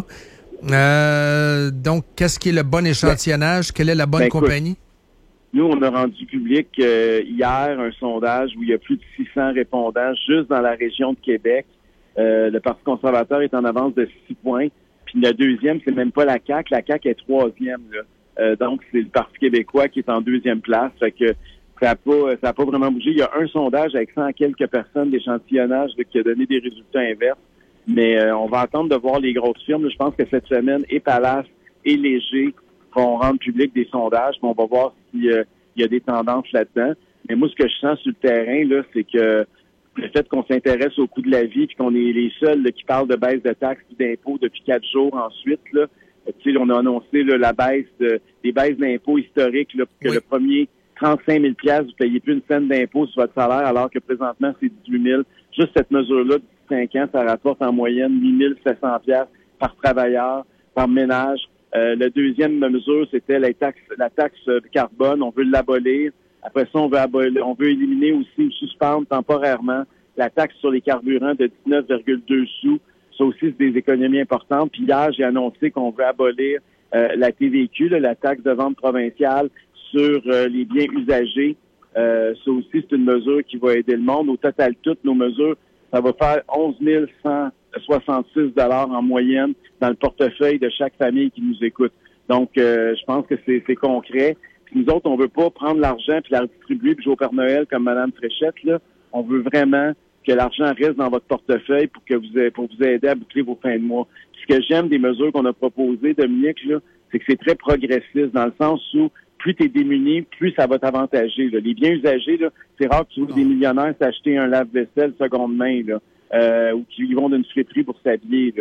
Euh, donc, qu'est-ce qui est le bon échantillonnage? Quelle est la bonne ben, compagnie? Écoute, nous, on a rendu public euh, hier un sondage où il y a plus de six cents répondants juste dans la région de Québec. Euh, le Parti conservateur est en avance de six points. Puis le deuxième, c'est même pas la C A Q. La C A Q est troisième. Là. Euh, donc, c'est le Parti québécois qui est en deuxième place. Fait que ça n'a pas, ça a pas vraiment bougé. Il y a un sondage avec cent quelques personnes d'échantillonnage là, qui a donné des résultats inverses. Mais euh, on va attendre de voir les grosses firmes. Là. Je pense que cette semaine, et Palace et Léger vont rendre public des sondages. Mais on va voir s'il euh, y a des tendances là-dedans. Mais moi, ce que je sens sur le terrain, là, c'est que le fait qu'on s'intéresse au coût de la vie puis qu'on est les seuls là, qui parlent de baisse de taxes et d'impôts depuis quatre jours ensuite, là, tu sais, on a annoncé là, la baisse de, des baisses d'impôts historiques, là, que oui. le premier trente-cinq mille dollars, vous payez plus une scène d'impôt sur votre salaire, alors que présentement, c'est dix-huit mille. Juste cette mesure-là, de cinq ans, ça rapporte en moyenne huit mille sept cents dollars par travailleur, par ménage. Euh, la deuxième mesure, c'était la taxe, la taxe carbone. On veut l'abolir. Après ça, on veut abolir, on veut éliminer aussi ou suspendre temporairement la taxe sur les carburants de dix-neuf virgule deux sous. Ça aussi, c'est des économies importantes. Puis hier, j'ai annoncé qu'on veut abolir euh, la T V Q, là, la taxe de vente provinciale sur euh, les biens usagés. Euh, ça aussi, c'est une mesure qui va aider le monde. Au total, toutes nos mesures, ça va faire onze mille cent soixante-six dollars en moyenne dans le portefeuille de chaque famille qui nous écoute. Donc, euh, je pense que c'est, c'est concret. Puis nous autres, on veut pas prendre l'argent puis la redistribuer puis jouer au Père Noël comme Mme Fréchette, là. On veut vraiment que l'argent reste dans votre portefeuille pour que vous pour vous aider à boucler vos fins de mois. Puis ce que j'aime des mesures qu'on a proposées, Dominique, là, c'est que c'est très progressiste dans le sens où plus tu es démuni, plus ça va t'avantager. Là. Les biens usagés, là, c'est rare que tu vois des millionnaires s'acheter un lave-vaisselle seconde main, là, euh, ou qui vont d'une friterie pour s'habiller. Là.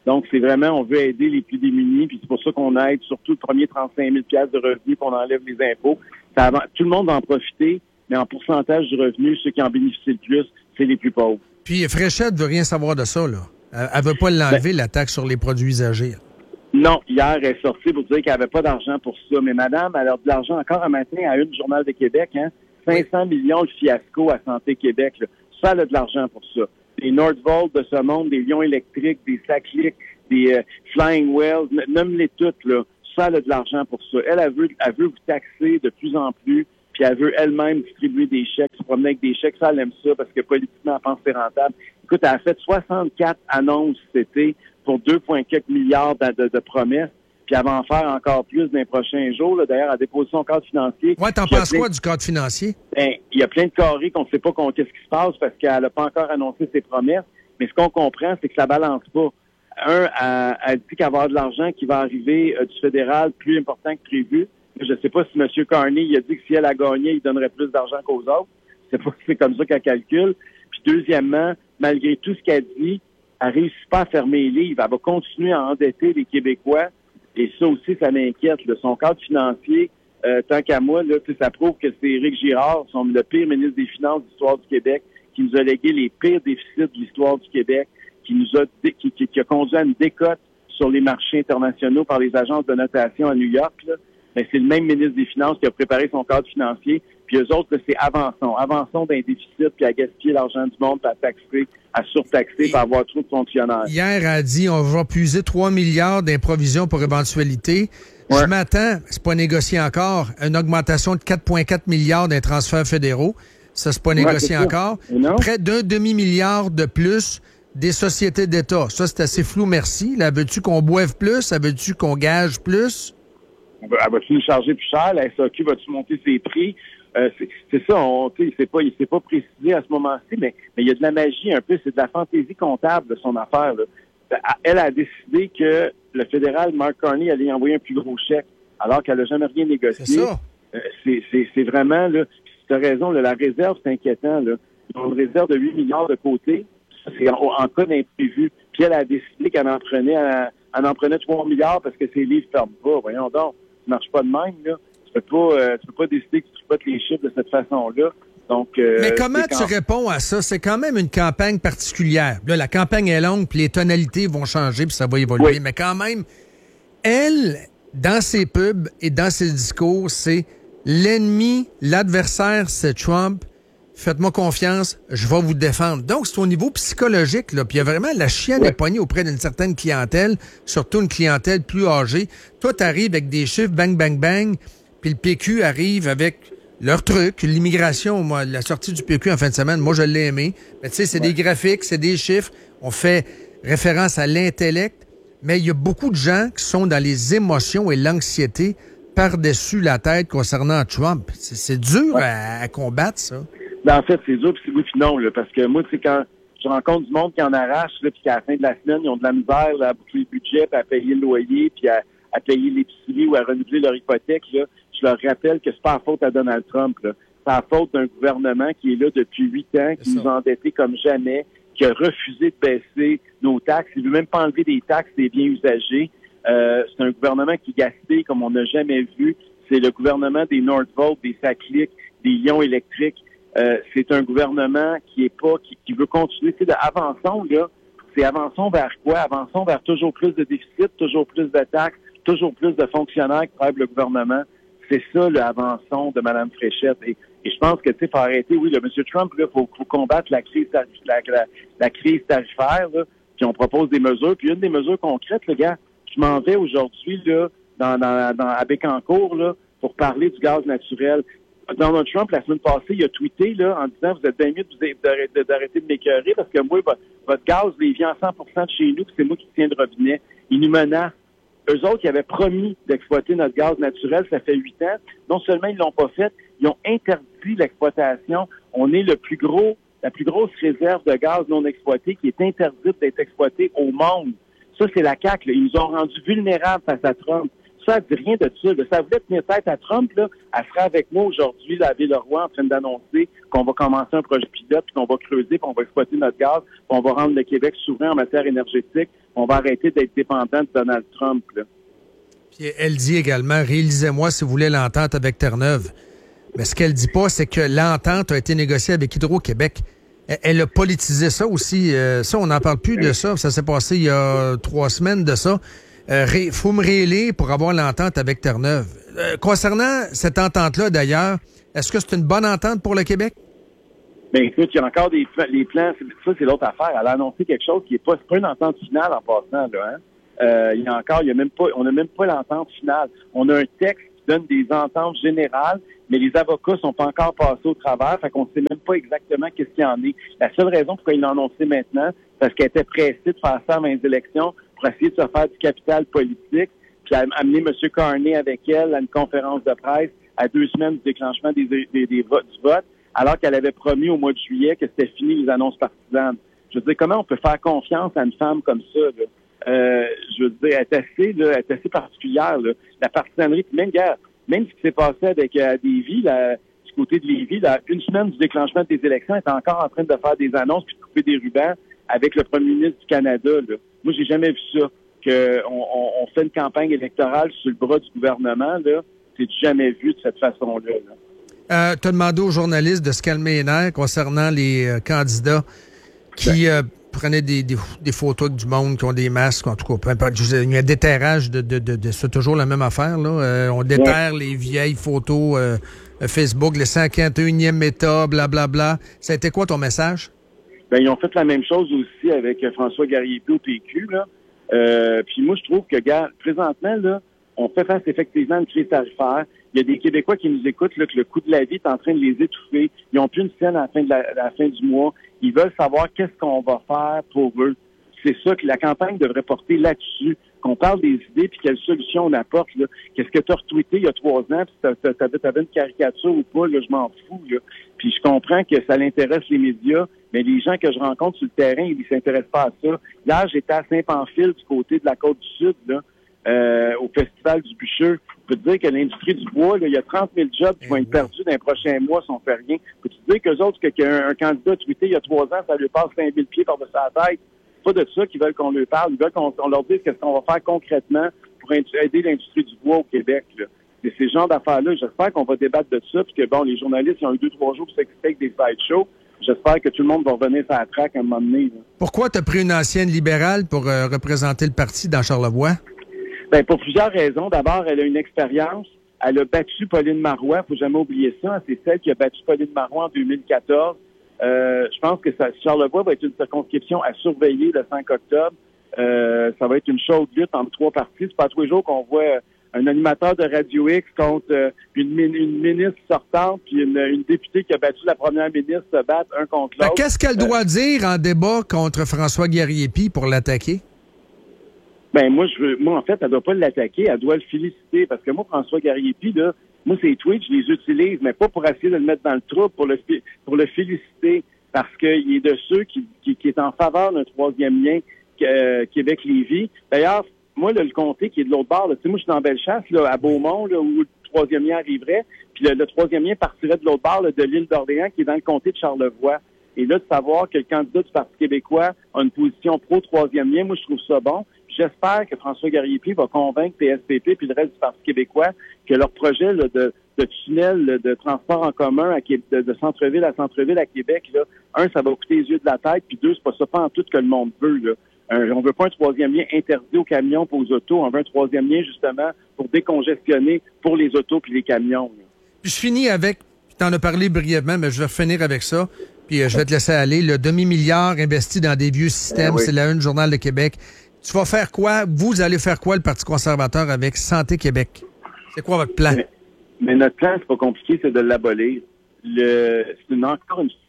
Donc, c'est vraiment, on veut aider les plus démunis, puis c'est pour ça qu'on aide surtout le premier trente-cinq mille dollars de revenus, qu'on enlève les impôts. Ça va, tout le monde va en profiter, mais en pourcentage du revenu, ceux qui en bénéficient le plus, c'est les plus pauvres. Puis Fréchette veut rien savoir de ça, là. Elle, elle veut pas l'enlever, ben, la taxe sur les produits usagés. Non, hier, elle est sortie pour dire qu'elle n'avait pas d'argent pour ça. Mais madame, elle a de l'argent encore un matin à une Journal de Québec, hein? cinq cents millions de fiasco à Santé Québec, là. Ça, elle a de l'argent pour ça. Des Nordvolt de ce monde, des Lions électriques, des Saclic, des euh, Flying Wells, nomme-les toutes, là. Ça, elle a de l'argent pour ça. Elle, elle veut, elle veut vous taxer de plus en plus, puis elle veut elle-même distribuer des chèques, se promener avec des chèques. Ça, elle aime ça parce que politiquement, elle pense que c'est rentable. Écoute, elle a fait soixante-quatre annonces cet été pour deux virgule quatre milliards de, de, de promesses, puis elle va en faire encore plus dans les prochains jours. Là. D'ailleurs, elle a déposé son cadre financier. Ouais, t'en penses quoi du cadre financier? Ben, il y a plein de carrés qu'on ne sait pas qu'on, qu'est-ce qui se passe parce qu'elle n'a pas encore annoncé ses promesses. Mais ce qu'on comprend, c'est que ça balance pas. Un, elle, elle dit qu'elle va avoir de l'argent qui va arriver euh, du fédéral plus important que prévu. Je ne sais pas si M. Carney il a dit que si elle a gagné, il donnerait plus d'argent qu'aux autres. Je sais pas si c'est comme ça qu'elle calcule. Puis deuxièmement, malgré tout ce qu'elle dit, elle ne réussit pas à fermer les livres. Elle va continuer à endetter les Québécois. Et ça aussi, ça m'inquiète. Là. Son cadre financier, euh, tant qu'à moi, là, ça prouve que c'est Éric Girard, son, le pire ministre des Finances de l'histoire du Québec, qui nous a légué les pires déficits de l'histoire du Québec, qui nous a qui, qui, qui a conduit à une décote sur les marchés internationaux par les agences de notation à New York. Là. Ben, c'est le même ministre des Finances qui a préparé son cadre financier. Puis eux autres, là, c'est avançons. Avançons d'un déficit, puis à gaspiller l'argent du monde, puis à taxer, à surtaxer, puis à avoir trop de fonctionnaires. Hier, elle a dit on va puiser trois milliards d'improvisions pour éventualité. Ouais. Je m'attends, c'est pas négocié encore, une augmentation de quatre virgule quatre milliards d'un transfert fédéraux. Ça, c'est pas négocié ouais, c'est encore. Près d'un demi-milliard de plus des sociétés d'État. Ça, c'est assez flou, merci. Là, veux-tu qu'on boive plus? Là, veux-tu qu'on gage plus? Elle va-tu nous charger plus cher? La S A Q va-tu monter ses prix? Euh, c'est, c'est ça, on, il s'est pas, il s'est pas précisé à ce moment-ci, mais mais il y a de la magie un peu, c'est de la fantaisie comptable de son affaire. Là. Elle a décidé que le fédéral, Mark Carney, allait envoyer un plus gros chèque, alors qu'elle n'a jamais rien négocié. C'est ça. Euh, c'est, c'est, c'est vraiment, là, tu as raison, là, la réserve, c'est inquiétant. Là. Ils ont une réserve de huit milliards de côté, ça, c'est en, en cas d'imprévu. Puis elle a décidé qu'elle en prenait, elle, elle en prenait trois milliards parce que ses livres ne ferment pas. Voyons donc, ça marche pas de même, là. Tu peux pas, euh, tu peux pas décider que tu tripotes les chiffres de cette façon-là. Donc, euh, mais comment quand... tu réponds à ça? C'est quand même une campagne particulière. Là, la campagne est longue, puis les tonalités vont changer, puis ça va évoluer. Oui. Mais quand même, elle, dans ses pubs et dans ses discours, c'est l'ennemi, l'adversaire, c'est Trump. Faites-moi confiance, je vais vous défendre. Donc, c'est au niveau psychologique, là. Puis il y a vraiment la chienne ouais. est pognée auprès d'une certaine clientèle, surtout une clientèle plus âgée. Toi, tu arrives avec des chiffres, bang, bang, bang, puis le P Q arrive avec leur truc, l'immigration, moi, la sortie du P Q en fin de semaine, moi, je l'ai aimé. Mais tu sais, c'est ouais. des graphiques, c'est des chiffres. On fait référence à l'intellect. Mais il y a beaucoup de gens qui sont dans les émotions et l'anxiété par-dessus la tête concernant Trump. C'est, c'est dur ouais. à, à combattre, ça. Ben, en fait, c'est dur, puis c'est oui, puis non, là, parce que moi, tu sais, quand je rencontre du monde qui en arrache, là, puis qu'à la fin de la semaine, ils ont de la misère là, à boucler le budget, puis à payer le loyer, puis à, à payer l'épicerie ou à renouveler leur hypothèque, là, je leur rappelle que c'est pas la faute à Donald Trump, là. C'est la faute d'un gouvernement qui est là depuis huit ans, qui nous a endettés comme jamais, qui a refusé de baisser nos taxes. Il veut même pas enlever des taxes des biens usagés. Euh, c'est un gouvernement qui gaspille comme on n'a jamais vu. C'est le gouvernement des Nordvolt, des Saclic, des Lions électriques. Euh, c'est un gouvernement qui est pas, qui, qui veut continuer. Tu sais, de avançons, là, c'est avançons vers quoi? Avançons vers toujours plus de déficit, toujours plus de taxes, toujours plus de fonctionnaires qui travaillent le gouvernement. C'est ça, le avançons de Mme Fréchette. Et, et je pense que, tu sais, faut arrêter, oui, le M. Trump, là, faut, faut combattre la crise, tarif, la, la, la crise tarifaire, là, puis on propose des mesures. Puis une des mesures concrètes, le gars, je m'en vais aujourd'hui, là, dans, dans, dans, à Bécancour, là, pour parler du gaz naturel. Donald Trump, la semaine passée, il a tweeté là, en disant « Vous êtes bien mieux de, d'arrêter de m'écœurer parce que moi, votre, votre gaz, il vient à cent pour cent de chez nous, puis c'est moi qui tiens le robinet. » Il nous menace. Eux autres, qui avaient promis d'exploiter notre gaz naturel, ça fait huit ans. Non seulement ils l'ont pas fait, ils ont interdit l'exploitation. On est le plus gros, la plus grosse réserve de gaz non exploité qui est interdite d'être exploitée au monde. Ça, c'est la C A Q. Là. Ils nous ont rendus vulnérables face à Trump. ça, elle dit rien de ça. Là. Ça voulait tenir tête à Trump, là, elle serait avec moi aujourd'hui, la Ville-Roi, en train d'annoncer qu'on va commencer un projet pilote, puis qu'on va creuser, puis qu'on va exploiter notre gaz, puis on va rendre le Québec souverain en matière énergétique, puis on va arrêter d'être dépendant de Donald Trump. Là. Puis elle dit également, réalisez-moi si vous voulez l'entente avec Terre-Neuve. Mais ce qu'elle dit pas, c'est que l'entente a été négociée avec Hydro-Québec. Elle, elle a politisé ça aussi. Euh, ça, on n'en parle plus de ça. Ça s'est passé il y a trois semaines de ça. Euh, ré, faut me réélire pour avoir l'entente avec Terre-Neuve. Euh, concernant cette entente-là, d'ailleurs, est-ce que c'est une bonne entente pour le Québec? Bien, écoute, il y a encore des les plans. Ça, c'est l'autre affaire. Elle a annoncé quelque chose qui n'est pas, pas une entente finale en passant, là, hein? Euh, il y a encore, il y a même pas, on n'a même pas l'entente finale. On a un texte qui donne des ententes générales, mais les avocats sont pas encore passés au travers, fait qu'on ne sait même pas exactement qu'est-ce qu'il y en est. La seule raison pourquoi ils l'ont annoncé maintenant, c'est parce qu'elle était pressée de faire ça avant les élections pour essayer de se faire du capital politique, puis amener M. Carney avec elle à une conférence de presse à deux semaines du déclenchement des, des, des votes, du vote, alors qu'elle avait promis au mois de juillet que c'était fini les annonces partisanes. Je veux dire, comment on peut faire confiance à une femme comme ça, là? Euh, je veux dire, elle est assez, là, elle est assez particulière, là. La partisanerie, puis même, gars, même ce qui s'est passé avec euh, Lévis, là, du côté de Lévis, là, une semaine du déclenchement des élections, elle est encore en train de faire des annonces puis de couper des rubans avec le premier ministre du Canada, là. Moi, j'ai jamais vu ça, que on, on, on fait une campagne électorale sur le bras du gouvernement, là. C'est jamais vu de cette façon-là, là. Euh, tu as demandé aux journalistes de se calmer les nerfs concernant les euh, candidats qui euh, prenaient des, des, des photos du monde, qui ont des masques, en tout cas, peu importe. Il y a un déterrage de, de, de, de c'est toujours la même affaire, là. Euh, on déterre ouais. les vieilles photos euh, Facebook, le cinquante et unième État, blablabla. Bla. Ça a été quoi ton message? Ben, ils ont fait la même chose aussi avec François Garriépi au P Q, là. Euh, puis moi, je trouve que, gars, présentement, là, on fait face effectivement à une crise tarifaire. Il y a des Québécois qui nous écoutent, là, que le coût de la vie est en train de les étouffer. Ils n'ont plus une scène à la fin de la, à la fin du mois. Ils veulent savoir qu'est-ce qu'on va faire pour eux. C'est ça que la campagne devrait porter là-dessus, qu'on parle des idées puis quelles solutions on apporte, là. Qu'est-ce que tu as retweeté il y a trois ans puis tu avais une caricature ou pas, là, je m'en fous, là. Puis je comprends que ça l'intéresse les médias, mais les gens que je rencontre sur le terrain, ils ne s'intéressent pas à ça. Hier, j'étais à Saint-Pamphile, du côté de la Côte-du-Sud, là. Euh, au Festival du Bûcheux. Je peux te dire que l'industrie du bois, là, il y a trente mille jobs qui vont être perdus dans les prochains mois si on fait rien. Peux-tu te dire qu'eux autres, que, qu'un un candidat tweeté il y a trois ans, ça lui passe cinq mille pieds par-dessus la tête? C'est pas de ça qu'ils veulent qu'on leur parle. Ils veulent qu'on on leur dise qu'est-ce qu'on va faire concrètement pour aider l'industrie du bois au Québec, là. C'est ces genres d'affaires-là. J'espère qu'on va débattre de ça, puis que, bon, les journalistes, ils ont eu deux, trois jours pour s'expliquer avec des sideshows. J'espère que tout le monde va revenir sur la traque à un moment donné, là. Pourquoi tu as pris une ancienne libérale pour euh, représenter le parti dans Charlevoix? Ben, pour plusieurs raisons. D'abord, elle a une expérience. Elle a battu Pauline Marois. Faut jamais oublier ça. C'est celle qui a battu Pauline Marois en deux mille quatorze. Euh, je pense que ça, Charlevoix va être une circonscription à surveiller le cinq octobre. Euh, ça va être une chaude lutte entre trois partis. C'est pas tous les jours qu'on voit un animateur de Radio X contre euh, une, une ministre sortante puis une, une députée qui a battu la première ministre se battre un contre l'autre. Ben, qu'est-ce qu'elle doit euh, dire en débat contre François Garriépi pour l'attaquer? Ben moi je veux moi en fait elle doit pas l'attaquer, elle doit le féliciter parce que moi François Garriépi là, moi ces tweets je les utilise mais pas pour essayer de le mettre dans le trou, pour le pour le féliciter parce qu'il est de ceux qui, qui qui est en faveur d'un troisième lien euh, Québec-Lévis. D'ailleurs moi là, le comté qui est de l'autre bord, tu sais moi je suis dans Bellechasse là à Beaumont là où le troisième lien arriverait, puis le, le troisième lien partirait de l'autre bord là, de l'île d'Orléans qui est dans le comté de Charlevoix. Et là de savoir que le candidat du Parti québécois a une position pro troisième lien, moi je trouve ça bon. J'espère que François Garriépi va convaincre P S P P puis le reste du Parti québécois que leur projet là, de, de tunnel là, de transport en commun à, de, de centre-ville à centre-ville à Québec, là, un, ça va coûter les yeux de la tête, puis deux, c'est pas ça pas en tout que le monde veut. Là. Un, on veut pas un troisième lien interdit aux camions pour aux autos, on veut un troisième lien justement pour décongestionner pour les autos puis les camions. Là. Puis je finis avec, tu en as parlé brièvement, mais je vais finir avec ça, puis euh, je vais te laisser aller. Le demi-milliard investi dans des vieux systèmes, eh oui. C'est la Une Journal de Québec. Tu vas faire quoi? Vous allez faire quoi, le Parti conservateur, avec Santé Québec? C'est quoi votre plan? Mais, mais notre plan, c'est pas compliqué, c'est de l'abolir. Le, c'est une, encore une...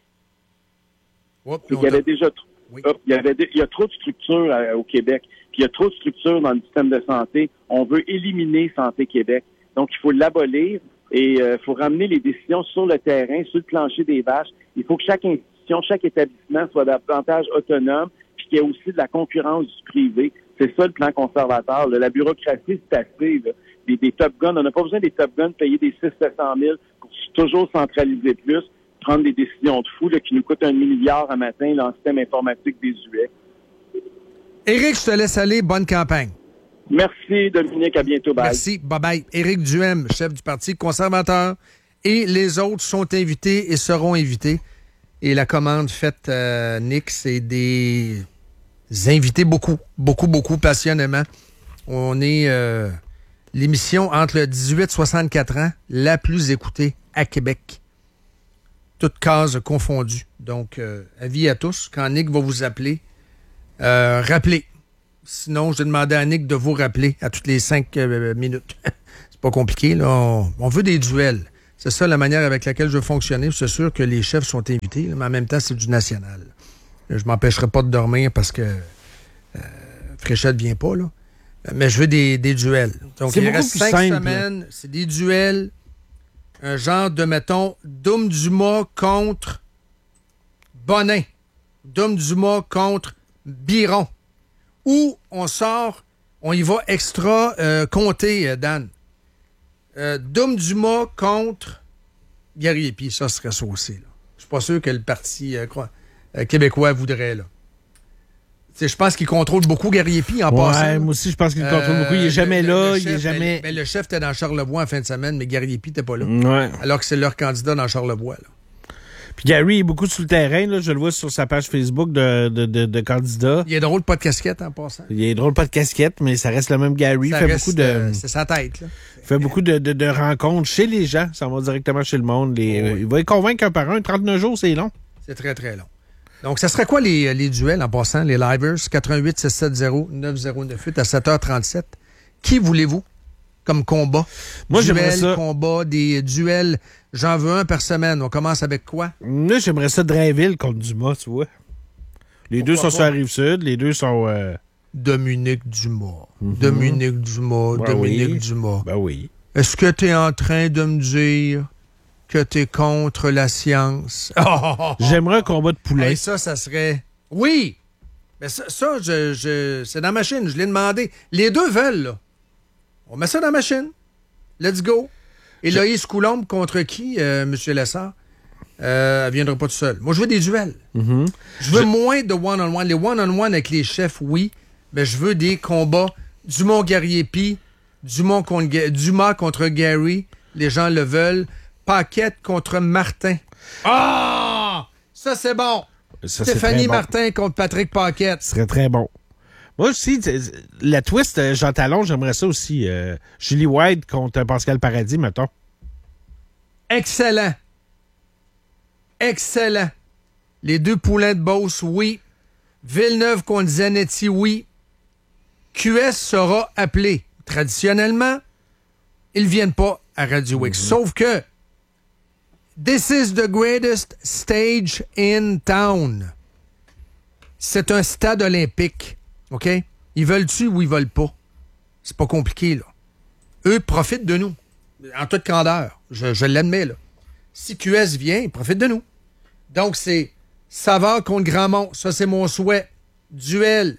Oups, il y avait déjà trop, oui. il y avait il y a trop de structures à, au Québec, puis il y a trop de structures dans le système de santé. On veut éliminer Santé Québec. Donc, il faut l'abolir et il euh, faut ramener les décisions sur le terrain, sur le plancher des vaches. Il faut que chaque institution, chaque établissement soit davantage autonome, puis qu'il y ait aussi de la concurrence du privé. C'est ça le plan conservateur. Là. La bureaucratie, c'est assez. Là. Des, des Top Guns, on n'a pas besoin des Top Guns de payer des six cents à sept cent mille pour toujours centraliser plus, prendre des décisions de fous là, qui nous coûtent un milliard à matin là, en système informatique désuet. Éric, je te laisse aller. Bonne campagne. Merci, Dominique. À bientôt. Bye. Merci. Bye-bye. Éric Duhem, chef du Parti conservateur. Et les autres sont invités et seront invités. Et la commande faite, euh, Nick, c'est des invités beaucoup, beaucoup, beaucoup passionnément. On est euh, l'émission entre le dix-huit et soixante-quatre ans, la plus écoutée à Québec. Toutes cases confondues. Donc, euh, avis à tous. Quand Nick va vous appeler, euh, rappelez. Sinon, je vais demander à Nick de vous rappeler à toutes les cinq euh, minutes. C'est pas compliqué, là. On, on veut des duels. C'est ça la manière avec laquelle je veux fonctionner. C'est sûr que les chefs sont invités, là, mais en même temps, c'est du national. Je m'empêcherai pas de dormir parce que euh, Fréchette vient pas, là. Mais je veux des, des duels. Donc, c'est il beaucoup reste plus cinq simple, semaines. C'est des duels. Un genre de, mettons, Dom Dumas contre Bonin. Dom Dumas contre Biron. Ou on sort, on y va extra euh, compté, Dan. Euh, Dom Dumas contre Gary Epi, ça serait saucé. Là. Je suis pas sûr que le Parti euh, euh, québécois voudrait. Là. Je pense qu'il contrôle beaucoup Gary Epi en ouais, passant. Ouais, moi aussi, je pense qu'il euh, contrôle beaucoup. Il est jamais le, là, le il chef, est jamais... Mais, mais le chef était dans Charlevoix en fin de semaine, mais Gary Epi n'était pas là. Ouais. Alors que c'est leur candidat dans Charlevoix. Là. Puis Gary est beaucoup sur le terrain, là. Je le vois sur sa page Facebook de, de, de, de candidat. Il est drôle, pas de casquette en passant. Il est drôle, pas de casquette, mais ça reste le même Gary. Ça fait reste, beaucoup de. Euh, c'est sa tête, là. Il fait beaucoup de, de, de rencontres chez les gens. Ça va directement chez le monde. Les, oh oui. Il va les convaincre un par un. trente-neuf jours, c'est long. C'est très, très long. Donc, ça serait quoi les, les duels en passant, les livers? quatre un huit six sept zéro neuf zéro neuf huit à sept heures trente-sept. Qui voulez-vous comme combat? Moi, Duel, j'aimerais ça. combat, des duels. J'en veux un par semaine. On commence avec quoi? Moi, j'aimerais ça Drainville contre Dumas, tu vois. Les Pourquoi deux sont pas? Sur la Rive-Sud. Les deux sont... Euh... Dominique Dumas. Mm-hmm. Dominique Dumas. Ben Dominique oui. Dumas. Ben oui. Est-ce que tu es en train de me dire que tu es contre la science? Oh, oh, oh, J'aimerais un combat de poulet. Et ça, ça serait... Oui! Mais ça, ça je, je... c'est dans la machine. Je l'ai demandé. Les deux veulent, là. On met ça dans la machine. Let's go. Et je... Loïs Coulombe contre qui, euh, M. Lessard? Euh, elle ne viendra pas tout seul. Moi, je veux des duels. Mm-hmm. Je veux je... moins de one-on-one. Les one-on-one avec les chefs, oui, mais je veux des combats Dumont-Gariepi, Dumont contre... Dumas contre Gary. Les gens le veulent. Paquette contre Martin. Ah! Ça, c'est bon. Ça, Stéphanie bon. Martin contre Patrick Paquette. Ce serait très bon. Moi aussi, la twist, Jean Talon, j'aimerais ça aussi. Euh, Julie White contre Pascal Paradis, mettons. Excellent. Excellent. Les deux poulains de Beauce, oui. Villeneuve contre Zanetti, oui. Q S sera appelé. Traditionnellement, ils ne viennent pas à Radio X. Mm-hmm. Sauf que this is the greatest stage in town. C'est un stade olympique. OK? Ils veulent-tu ou ils veulent pas? C'est pas compliqué, là. Eux profitent de nous. En toute candeur. Je, je l'admets, là. Si Q S vient, ils profitent de nous. Donc, c'est Savard contre Grandmont. Ça, c'est mon souhait. Duel.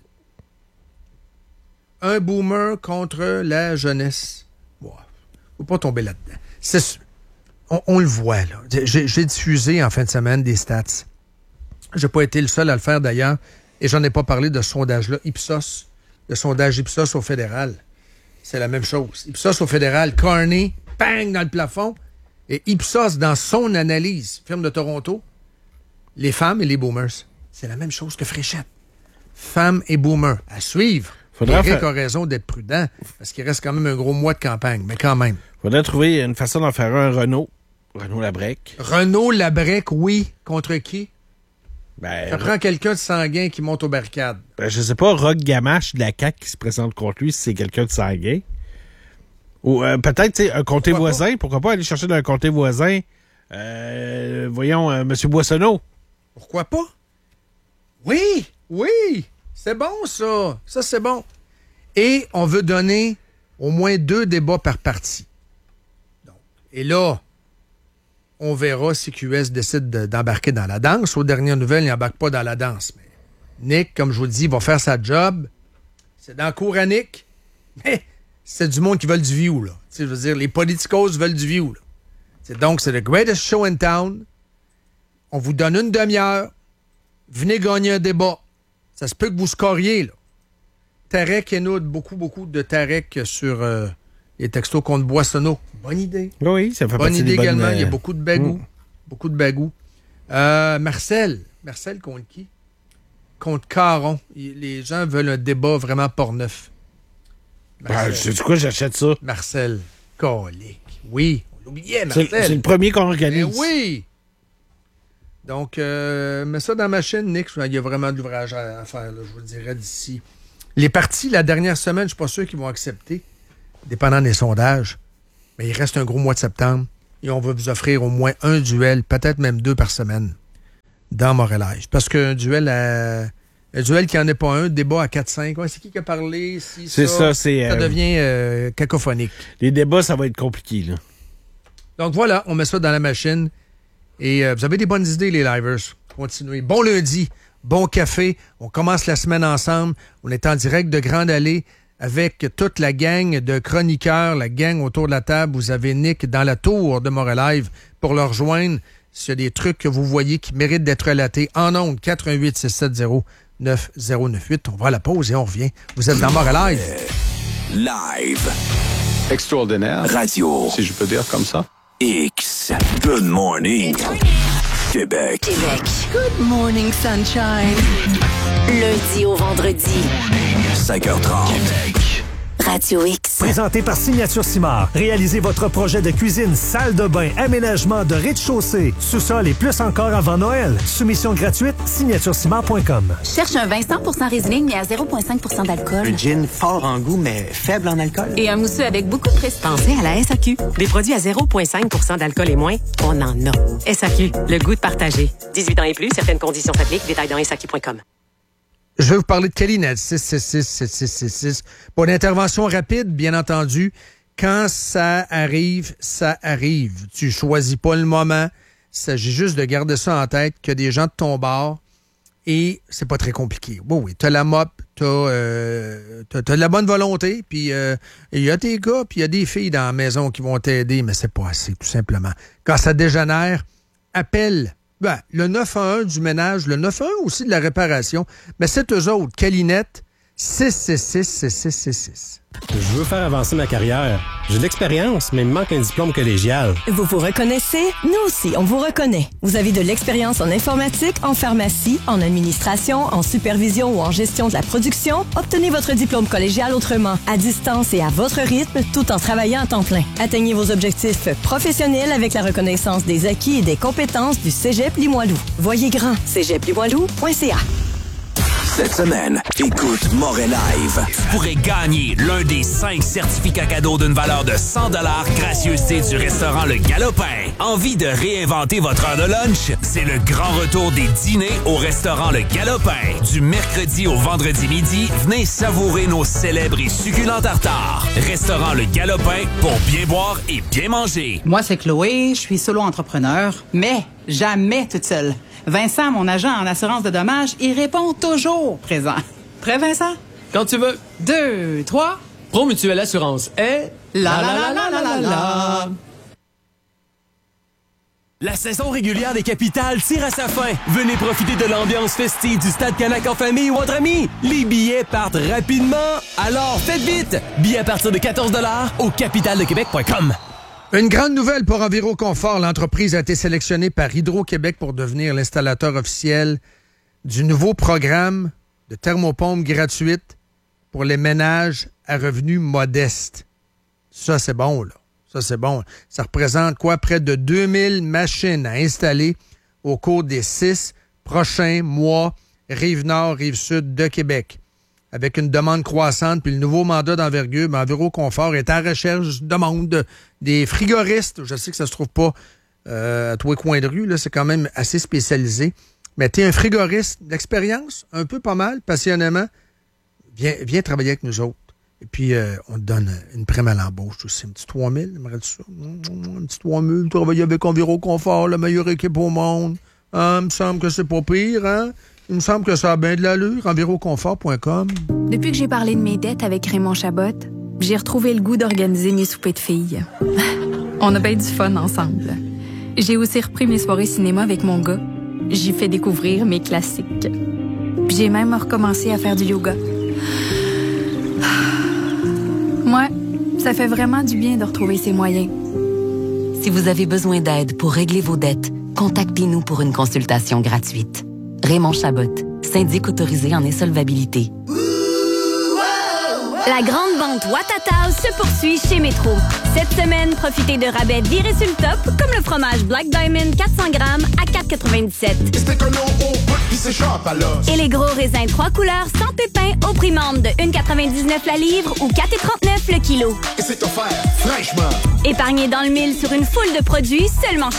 Un boomer contre la jeunesse. Wow. Faut pas tomber là-dedans. C'est, on, on le voit, là. J'ai, j'ai diffusé en fin de semaine des stats. J'ai pas été le seul à le faire, d'ailleurs. Et j'en ai pas parlé de ce sondage-là. Ipsos, le sondage Ipsos au fédéral. C'est la même chose. Ipsos au fédéral, Carney, bang, dans le plafond. Et Ipsos, dans son analyse, firme de Toronto, les femmes et les boomers. C'est la même chose que Fréchette. Femmes et boomers. À suivre. Faudrait Eric faire... a raison d'être prudent, parce qu'il reste quand même un gros mois de campagne, mais quand même. Faudrait trouver une façon d'en faire un Renault. Renault Labrec. Renault Labrec, oui. Contre qui? Ben, ça prend quelqu'un de sanguin qui monte aux barricades. Ben, je sais pas, Roch Gamache de la C A Q qui se présente contre lui, si c'est quelqu'un de sanguin. Ou euh, peut-être, tu sais, un comté pourquoi voisin. Pas? Pourquoi pas aller chercher d'un comté voisin, euh, voyons, euh, M. Boissonneau. Pourquoi pas? Oui, oui, c'est bon, ça. Ça, c'est bon. Et on veut donner au moins deux débats par parti. Donc, et là, on verra si Q S décide de, d'embarquer dans la danse. Aux dernières nouvelles, il n'embarque pas dans la danse. Mais Nick, comme je vous le dis, va faire sa job. c'est dans Couranique, mais c'est du monde qui veut du view, là. Tu sais, je veux dire, les politicos veulent du view, là. C'est donc, c'est le greatest show in town. On vous donne une demi-heure. Venez gagner un débat. Ça se peut que vous scoriez, là. Tarek énoute beaucoup, beaucoup de Tarek sur euh, les textos contre Boissonneau. Bonne idée. Oui, ça fait Bonne partie idée des bonnes, également. euh, Il y a beaucoup de bagou. mm. Beaucoup de bagou. Euh, Marcel. Marcel contre qui? Contre Caron. Il- les gens veulent un débat vraiment porneuf. Ben, sais du quoi, j'achète ça. Marcel. Colique. Oui. On l'oubliait, C'est Marcel. c'est le premier qu'on organise. Ben oui! Donc, euh, mets ça dans ma chaîne, Nick. Il y a vraiment de l'ouvrage à, à faire, là, je vous le dirais d'ici. Les partis, la dernière semaine, je ne suis pas sûr qu'ils vont accepter, dépendant des sondages. Mais il reste un gros mois de septembre et on va vous offrir au moins un duel, peut-être même deux par semaine, dans Montréal. Parce qu'un duel à... Un duel qui n'en est pas un, débat à quatre cinq. Ouais, c'est qui qui a parlé? Si, C'est ça, c'est... Ça euh, devient euh, cacophonique. Les débats, ça va être compliqué, là. Donc voilà, on met ça dans la machine. Et euh, vous avez des bonnes idées, les livers. Continuez. Bon lundi, bon café. On commence la semaine ensemble. On est en direct de Grande Allée avec toute la gang de chroniqueurs, la gang autour de la table. Vous avez Nick dans la tour de Montréal Live pour le rejoindre. S'il y a des trucs que vous voyez qui méritent d'être relatés, en ondes, quatre un huit, six sept zéro, neuf zéro neuf huit. On va à la pause et on revient. Vous êtes dans Montréal Live. Live. Extraordinaire. Radio. Si je peux dire comme ça. X. Good morning. Québec. Québec. Good morning, sunshine. Lundi au vendredi. cinq heures trente. Radio X. Présenté par Signature Simard. Réalisez votre projet de cuisine, salle de bain, aménagement de rez-de-chaussée, sous-sol et plus encore avant Noël. Soumission gratuite, signature simard point com. Cherche un vin cent pour cent Riesling, mais à zéro virgule cinq pour cent d'alcool. Un gin fort en goût, mais faible en alcool. Et un mousseux avec beaucoup de prestige. Pensez à la S A Q. Des produits à zéro virgule cinq pour cent d'alcool et moins, on en a. S A Q, le goût de partager. dix-huit ans et plus, certaines conditions s'appliquent. Détails dans S A Q point com. Je vais vous parler de Calinette, six six six, six six six six. Pour une intervention rapide, bien entendu. Quand ça arrive, ça arrive. Tu choisis pas le moment. Il s'agit juste de garder ça en tête, que des gens de ton bord, et c'est pas très compliqué. Bon, oui, t'as la mop, t'as, euh, t'as, t'as de la bonne volonté, puis il euh, y a des gars, puis il y a des filles dans la maison qui vont t'aider, mais c'est pas assez, tout simplement. Quand ça dégénère, appelle ben, le neuf un un du ménage, le neuf un un aussi de la réparation, mais c'est eux autres, Calinette, six six six, six six six six. Je veux faire avancer ma carrière. J'ai de l'expérience, mais il me manque un diplôme collégial. Vous vous reconnaissez? Nous aussi, on vous reconnaît. Vous avez de l'expérience en informatique, en pharmacie, en administration, en supervision ou en gestion de la production? Obtenez votre diplôme collégial autrement, à distance et à votre rythme, tout en travaillant à temps plein. Atteignez vos objectifs professionnels avec la reconnaissance des acquis et des compétences du Cégep Limoilou. Voyez grand, cégep limoilou point c a. Cette semaine, écoute Montréal Live. Tu pourrais gagner l'un des cinq certificats cadeaux d'une valeur de cent dollars gracieuseté du restaurant Le Galopin. Envie de réinventer votre heure de lunch? C'est le grand retour des dîners au restaurant Le Galopin. Du mercredi au vendredi midi, venez savourer nos célèbres et succulents tartares. Restaurant Le Galopin pour bien boire et bien manger. Moi, c'est Chloé, je suis solo-entrepreneur, mais jamais toute seule. Vincent, mon agent en assurance de dommages, il répond toujours présent. Prêt, Vincent? Quand tu veux. Deux, trois. Promutuelle Assurance est... La la la la la la la. La saison régulière des Capitales tire à sa fin. Venez profiter de l'ambiance festive du Stade Canac en famille ou entre amis. Les billets partent rapidement, alors faites vite. Billets à partir de quatorze dollars au capital de québec point com. Une grande nouvelle pour Enviroconfort. L'entreprise a été sélectionnée par Hydro-Québec pour devenir l'installateur officiel du nouveau programme de thermopompe gratuite pour les ménages à revenus modestes. Ça, c'est bon, là. Ça, c'est bon. Ça représente quoi? Près de deux mille machines à installer au cours des six prochains mois, Rive-Nord, Rive-Sud de Québec. Avec une demande croissante, puis le nouveau mandat d'envergure, ben, Enviroconfort est en recherche de demande de, des frigoristes. Je sais que ça se trouve pas euh, à tous les coins de rue, là, c'est quand même assez spécialisé. Mais tu es un frigoriste d'expérience, un peu pas mal, passionnément. Viens, viens travailler avec nous autres. Et puis, euh, on te donne une prime à l'embauche aussi. Un petit trois mille, aimerais-tu ça? Un petit trois mille, travailler avec Enviroconfort, la meilleure équipe au monde. Ah, il me semble que c'est pas pire, hein? Il me semble que ça a bien de l'allure. enviroconfort point com. Depuis que j'ai parlé de mes dettes avec Raymond Chabot, j'ai retrouvé le goût d'organiser mes soupers de filles. On a bien du fun ensemble. J'ai aussi repris mes soirées cinéma avec mon gars. J'y fais découvrir mes classiques. Puis j'ai même recommencé à faire du yoga. Moi, ça fait vraiment du bien de retrouver ses moyens. Si vous avez besoin d'aide pour régler vos dettes, contactez-nous pour une consultation gratuite. Raymond Chabot, syndic autorisé en insolvabilité. La grande vente Watatao se poursuit chez Métro. Cette semaine, profitez de rabais virés sur le top, comme le fromage Black Diamond quatre cents grammes à quatre quatre-vingt-dix-sept. Et les gros raisins trois couleurs sans pépins au prix membre de un virgule quatre-vingt-dix-neuf la livre ou quatre virgule trente-neuf le kilo. Et c'est offert fraîchement. Épargnez dans le mille sur une foule de produits seulement chez